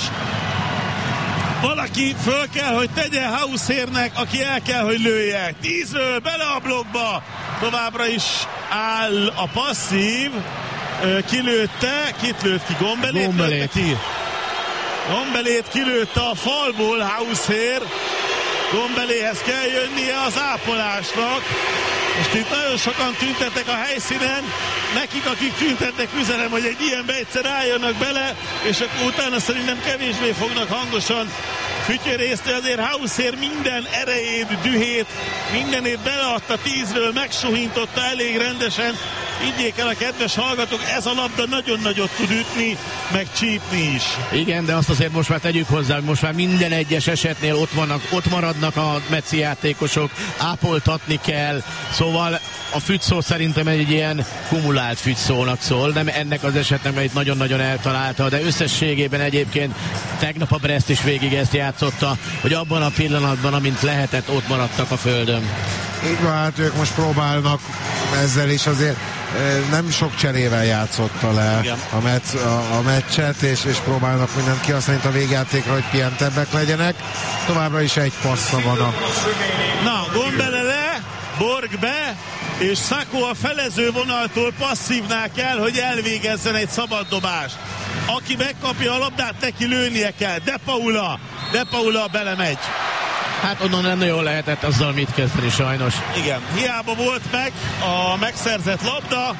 Valaki föl kell, hogy tegye Haushernek, aki el kell, hogy lője. Tízről bele a blokkba. Továbbra is áll a passzív. Kilőtte, kit lőtt ki? Gombelét? Gombelét. Ki? Gombelét kilőtte a falból Hausher. Gombeléhez kell jönnie az ápolásnak. Most itt nagyon sokan tüntettek a helyszínen. Nekik, akik tüntetnek, üzenem, hogy egy ilyenbe egyszer álljanak bele, és akkor utána szerintem kevésbé fognak hangosan fütyörészni. Azért Hausher minden erejét, dühét, mindenét beleadta tízről, megsuhintotta elég rendesen. Higgyék el a kedves hallgatók, ez a labda nagyon nagyot tud ütni, meg csípni is. Igen, de azt azért most már tegyük hozzá, hogy most már minden egyes esetnél ott vannak, ott maradnak a mecci játékosok, ápoltatni kell, szóval a fügyszó szerintem egy ilyen kumulált fügyszónak szól, nem ennek az esetnek, mert itt nagyon-nagyon eltalálta, de összességében egyébként tegnap a Brest is végig ezt játszotta, hogy abban a pillanatban, amint lehetett, ott maradtak a földön. Így van, hát ők most próbálnak ezzel is azért nem sok cserével játszotta le a, metsz, a, a meccset, és, és próbálnak mindent kihasználni a végjátékra, hogy pihentebbek legyenek. Továbbra is egy passza van a... Na, Gombele le, Borg be, és Szakó a felező vonaltól passzívnál kell, hogy elvégezzen egy szabad dobást. Aki megkapja a labdát, neki lőnie kell. De Paula, De Paula belemegy. Hát onnan nem nagyon lehetett azzal mit kezdeni sajnos. Igen, hiába volt meg a megszerzett labda,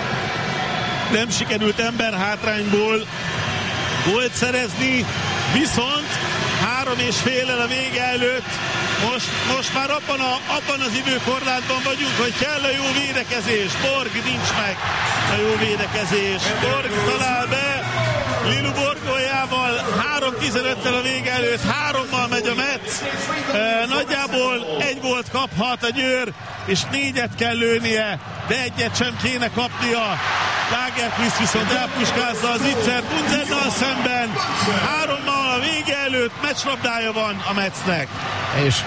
nem sikerült emberhátrányból gólt szerezni, viszont három és féllel a vége előtt, most, most már abban, a, abban az időkorlátban vagyunk, hogy kell a jó védekezés. Borg nincs meg a jó védekezés. Borg talál be, Lilu Borgójával három tizenöttel a vége előtt, hárommal megy a Metsz. E, nagyjából egy gólt kaphat a Győr, és négyet kell lőnie, de egyet sem kéne kapnia. Lagerqvist viszont elpuskázza az Itzer Bunzennal szemben. Hárommal a vége előtt meccslabdája van a Metznek. És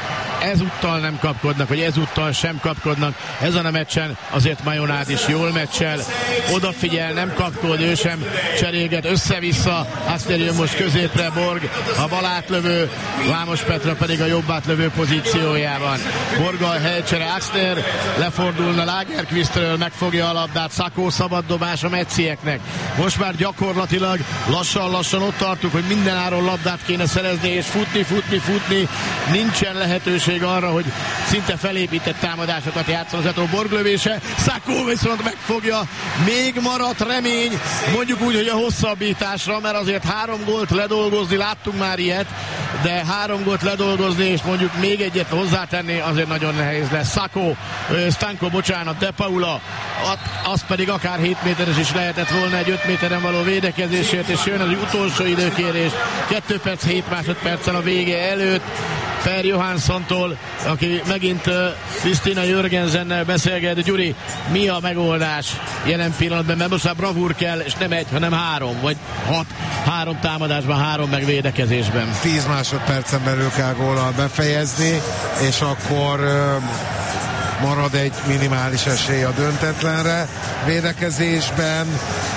ezúttal nem kapkodnak, vagy ezúttal sem kapkodnak. Ezen a meccsen azért Majonát is jól meccsel, odafigyel, nem kapkod, ő sem cserélget össze-vissza, azt jön most középre Borg, a bal átlövő, Vámos Petra pedig a jobb átlövő pozíciójában. Borga a helycsere, Axner lefordulna Lagerqvistről, megfogja a labdát, Sakó szabad dobás a meccieknek. Most már gyakorlatilag lassan-lassan ott tartunk, hogy minden áron labdát kéne szerezni, és futni, futni, futni. Nincsen lehetőség arra, hogy szinte felépített támadásokat játszon az Eto. Borg lövése, Sakó viszont megfogja, még maradt remény, mondjuk úgy, hogy a hosszabbításra, mert azért három gólt ledolgozni, láttunk már ilyet, de három gólt ledolgozni, és mondjuk még egyet hozzátenni, azért nagyon nehéz lesz. Sakó, Stanko, bocsánat, De Paula, az pedig akár hét méteres is lehetett volna egy öt méteren való védekezésért, és jön az utolsó időkérés, kettő perc, hét másodperccel a vége előtt, Per Johanssontól, aki megint Krisztina uh, Jörgensennel beszélget. Gyuri, mi a megoldás jelen pillanatban? Mert most már bravúr kell, és nem egy, hanem három, vagy hat, három támadásban, három megvédekezésben. tíz másodpercen belül kell góllal befejezni, és akkor uh, marad egy minimális esély a döntetlenre. Védekezésben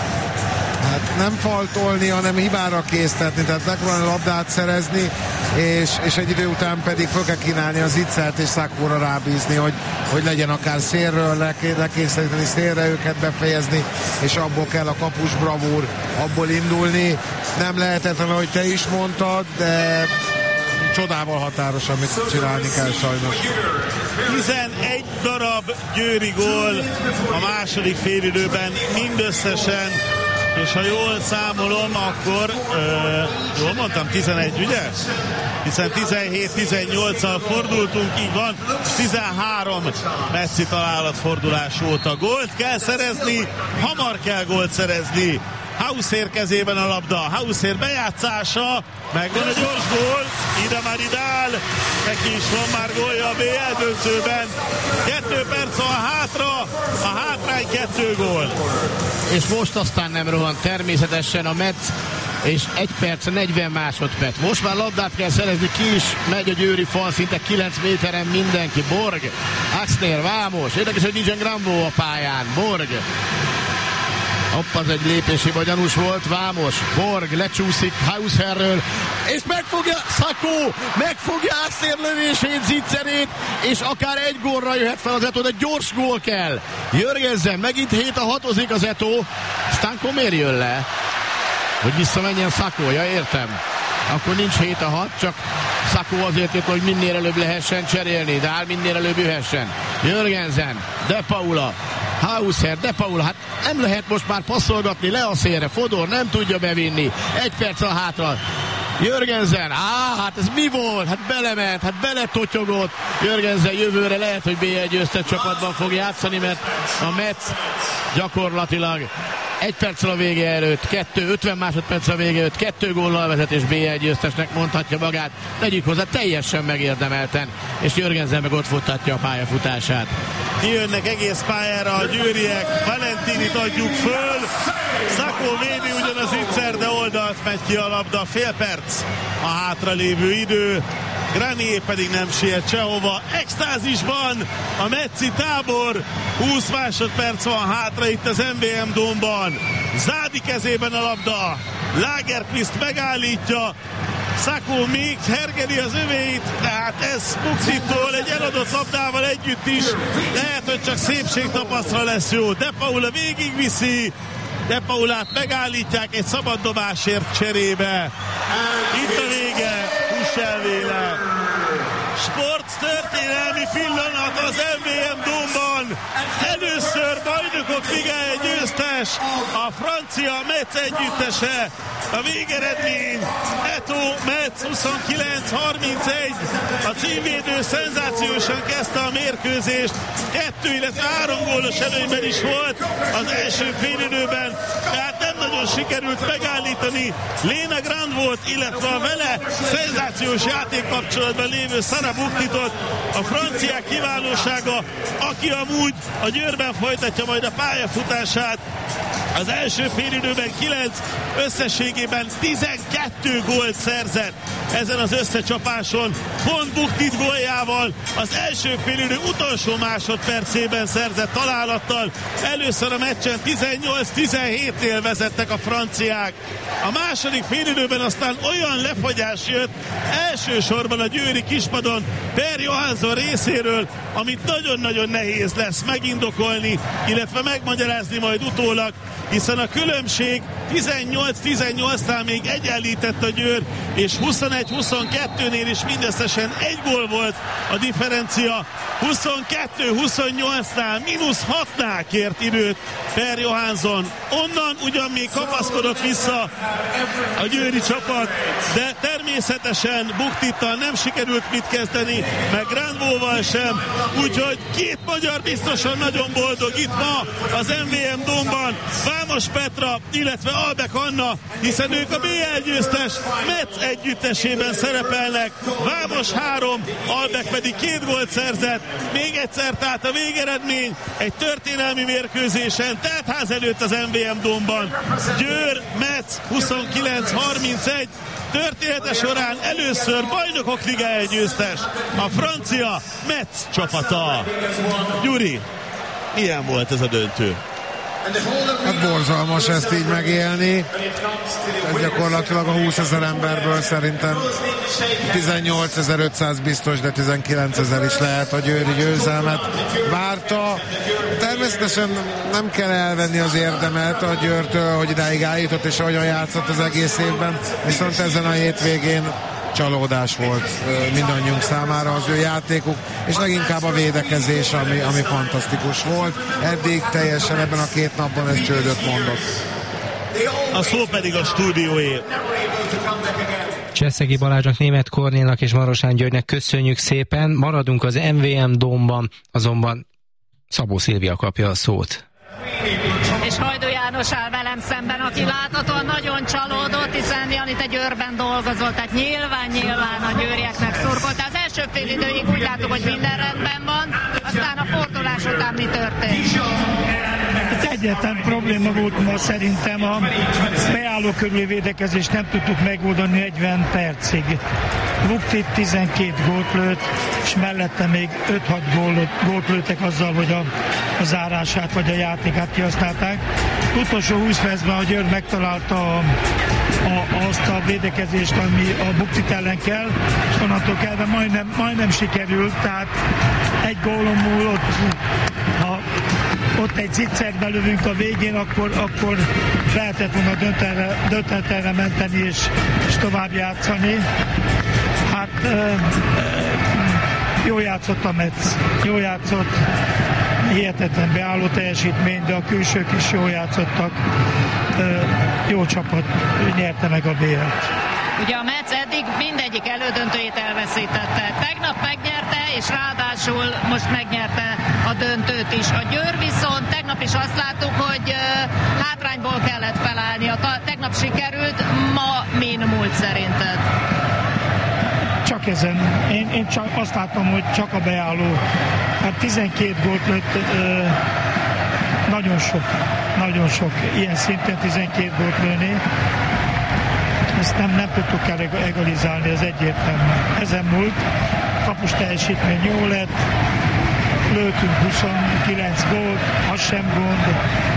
hát nem faltolni, hanem hibára késztetni, tehát megpróbálni labdát szerezni, és, és egy idő után pedig föl kell kínálni az Zicsert és Sakóra rábízni, hogy, hogy legyen akár szélről, lekényszeríteni szélre őket befejezni, és abból kell a kapus bravúr, abból indulni. Nem lehetetlen, ahogy te is mondtad, de csodával határos, amit csinálni kell sajnos. tizenegy darab győri gól a második félidőben mindösszesen, és ha jól számolom, akkor ö, jól mondtam, tizenegy, ugye? Hiszen tizenhét tizennyolccal fordultunk, így van, tizenhárom mecci találat fordulás óta. Gólt kell szerezni, hamar kell gólt szerezni. Hausser kezében a labda, Hausser bejátszása, megvan a gyors gól, ide már idál, neki is van már gólja a bé el döntőben. Kettő perc van hátra, a hátrány kettő gól. És most aztán nem rohan természetesen a Metz, és egy perc, negyven másodperc. Most már labdát kell szerezni, ki is megy a győri fal, szinte kilenc méteren mindenki. Borg, Axner, Vámos, érdekes, hogy nincsen Grambó a pályán. Borg, hopp, az egy lépési gyanús volt. Vámos, Borg lecsúszik Hausserről, és megfogja Sakó, megfogja Axner lövését, Zicserét, és akár egy gólra jöhet fel az Eto, de gyors gól kell. Jörgensen, megint hét a hatozik az Eto. Stanko miért jön le? Hogy visszamenjen Sakó, ja értem. Akkor nincs hét a hat, csak Sakó azért jött, hogy minél előbb lehessen cserélni, de áll minél előbb jöhessen. Jörgensen, De Paula, Hausser, De Paula, hát nem lehet most már passzolgatni le a szélre, Fodor nem tudja bevinni, egy perc a hátra. Jörgensen, á, hát ez mi volt? Hát belement, hát beletotyogott. Jörgensen jövőre lehet, hogy bé egy győztes csapatban fog játszani, mert a Metz gyakorlatilag egy perccel a vége előtt, kettő, ötven másodperccel a vége előtt, kettő góllal vezet, és bé egy győztesnek mondhatja magát. Tegyük hozzá, teljesen megérdemelten, és Jörgensen meg ott futtatja a pályafutását. Kijönnek egész pályára a győriek, Valentinit adjuk föl, Sakó védi ugyan az Zicser, de oldalt megy ki a labda, fél perc a hátralévő idő, Granier pedig nem siet sehova, extázisban a Metzi tábor, húsz másodperc van hátra itt az em vé em Dome-ban, Zádi kezében a labda, Lagerqvist megállítja, Sakó még hergeli az övéit, tehát ez Puxitól egy eladott labdával együtt is lehet, hogy csak szépségtapasztra lesz jó. De Paula végigviszi, De Paulát megállítják egy szabad dobásért cserébe. Itt a vége, Husselvéle. Sport történelmi pillanat az em vé em Dome-ban. Először bajnokok ligája győztes, a francia Metz együttese. A végeredmény Eto Metz huszonkilenc harmincegy. A címvédő szenzációsan kezdte a mérkőzést. Kettő, illetve három gólos előnyben is volt az első félidőben, tehát nem nagyon sikerült megállítani. Léna Grand volt, illetve a vele szenzációs játékkapcsolatban lévő Sara Buktitot. A franciák kiválósága, aki amúgy a Győrben folytatja majd a pályafutását, Az első félidőben kilenc, összességében tizenkettő gólt szerzett ezen az összecsapáson. Pont Buktit góljával az első félidő utolsó másodpercében szerzett találattal. Először a meccsen tizennyolc tizenhétnél vezettek a franciák. A második félidőben aztán olyan lefagyás jött elsősorban a győri kispadon Per Johansson részéről, amit nagyon-nagyon nehéz lesz megindokolni, illetve megmagyarázni majd utólag, hiszen a különbség tizennyolc tizennyolcnál még egyenlített a Győr, és huszonegy huszonkettőnél is mindösszesen egy gól volt a differencia. huszonkettő huszonnyolcnál, mínusz hatnál kért időt Per Johansson. Onnan ugyan még kapaszkodott vissza a győri csapat, de természetesen Buktittal nem sikerült mit kezdeni, meg Grandvóval sem, úgyhogy két magyar biztosan nagyon boldog itt ma az em vé em Domban, Vámos Petra, illetve Albek Anna, hiszen ők a bé el győztes Metz együttesében szerepelnek. Vámos három, Albek pedig két gólt szerzett. Még egyszer tehát a végeredmény egy történelmi mérkőzésen, teltház előtt az em vé em Domban. Győr, Metz huszonkilenc harmincegy, története során először Bajnokok Ligája győztes, a francia Metz csapata. Gyuri, milyen volt ez a döntő? Hát borzalmas ezt így megélni. Ez gyakorlatilag a húszezer emberből szerintem tizennyolcezer-ötszáz biztos, de tizenkilencezer is lehet a győri győzelmet várta. Természetesen nem kell elvenni az érdemet a Győrtől, hogy idáig eljutott és ahogyan játszott az egész évben, viszont ezen a hétvégén csalódás volt mindannyiunk számára az ő játékuk, és leginkább a védekezés, ami, ami fantasztikus volt. Eddig teljesen ebben a két napban ez csődöt mondott. A szó pedig a stúdióé. Cseszegi Balázsnak, Németh Kornélnak és Marosán Györgynek köszönjük szépen. Maradunk az em vé em Domban, azonban Szabó Szilvia kapja a szót. És Hajdú János áll velem szemben, aki láthatóan nagyon csalódott, hiszen Jani, te Győrben dolgozott, tehát nyilván, nyilván a győrieknek szurkolt. Az első fél időig úgy látom, hogy minden rendben van, aztán a fordulás után mi történt? Egyetlen probléma volt ma szerintem, a beálló körüli védekezést nem tudtuk megoldani negyven percig. Buktit tizenkét gólt lőtt, és mellette még öt-hat gólt, gólt lőttek azzal, hogy a, a zárását vagy a játékát kihasználták. Utolsó húsz percben a Győr megtalálta a, a, azt a védekezést, ami a Buktit ellen kell, és onnantól kezdve majdnem, majdnem sikerült, tehát egy gólon múlott, ha ott egy zicserbe lövünk a végén, akkor, akkor lehetett volna döntetlenre menteni és, és tovább játszani. Hát jó játszott a Metz, jó játszott, hihetetlen beálló teljesítmény, de a külsők is jó játszottak, jó csapat nyerte meg a bé el-t. Ugye a Metz eddig mindegyik elődöntőjét elveszítette. Tegnap megnyerte, és ráadásul most megnyerte a döntőt is. A Győr viszont tegnap is azt láttuk, hogy uh, hátrányból kellett felállni. A ta- tegnap sikerült, ma min múlt szerinted? Csak ezen. Én, én csak azt látom, hogy csak a beálló. Hát tizenkét gólt lőtt, uh, nagyon sok, nagyon sok. Ilyen szinten tizenkét gólt lőni. Ezt nem, nem tudtuk egalizálni, ez egyértelmű. Ezen múlt, kapus teljesítmény jó lett, lőttünk huszonkilenc gólt, az sem gond.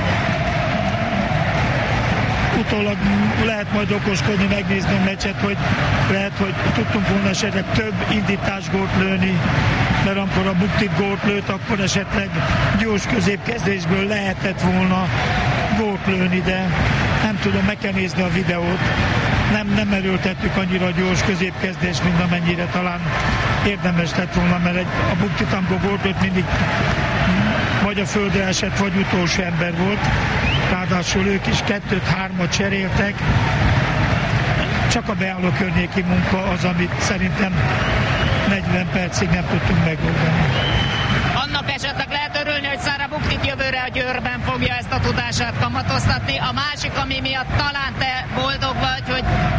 Utólag lehet majd okoskodni, megnézni a meccset, hogy lehet, hogy tudtunk volna esetleg több indítás gólt lőni, mert amikor a Buktit gólt lőtt, akkor esetleg gyors középkezdésből lehetett volna gólt lőni, de nem tudom, meg kell nézni a videót. Nem, nem erőltettük annyira a gyors középkezdést, mint amennyire talán érdemes lett volna, mert egy, a Buktit, amikor gólt lőtt, mindig vagy a földre esett, vagy utolsó ember volt. Ráadásul ők is kettőt-hármat cseréltek. Csak a beálló környéki munka az, amit szerintem negyven percig nem tudtunk megoldani. Annak esetleg lehet örülni, hogy Szára Buktit jövőre a Győrben fogja ezt a tudását kamatoztatni. A másik, ami miatt talán te boldog vagy, hogy rendeztek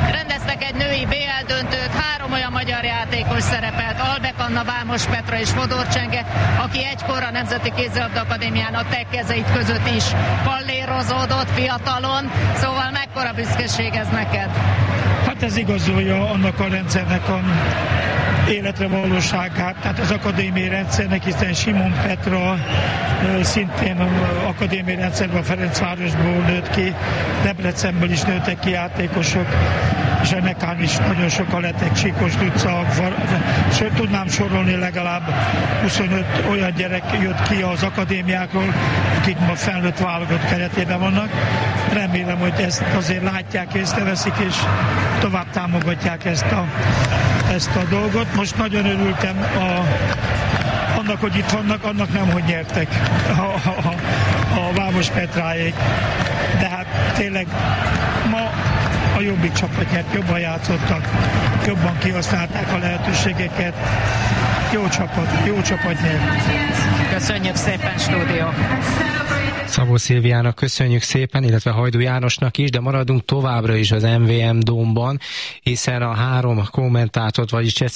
megnyertek egy női bé el döntőt, három olyan magyar játékos szerepelt, Albek Anna, Vámos Petra és Fodor Csenge, aki egykor a Nemzeti Kézilabda Akadémián a te kezeit között is pallérozódott fiatalon, szóval mekkora büszkeség ez neked? Hát ez igazolja annak a rendszernek a életre valóságát, tehát az akadémiai rendszernek, hiszen Simon Petra szintén akadémiai rendszerben Ferencvárosból nőtt ki, Debrecenből is nőttek ki játékosok, és ennek is nagyon sokan lettek, Csíkos Luca, sőt tudnám sorolni legalább huszonöt olyan gyerek jött ki az akadémiákról, akik ma felnőtt válogatott keretében vannak. Remélem, hogy ezt azért látják, észreveszik, és tovább támogatják ezt a, ezt a dolgot. Most nagyon örültem a, annak, hogy itt vannak, annak nem, hogy nyertek a, a, a Vámos Petráék. De hát tényleg ma a jobbik csapat nyert, jobban játszottak, jobban kihasználták a lehetőségeket. Jó csapat, jó csapat nyert. Köszönjük szépen, stúdió! Szabó Szilviának köszönjük szépen, illetve Hajdú Jánosnak is, de maradunk továbbra is az em vé em Dome-ban, hiszen a három kommentátort, vagyis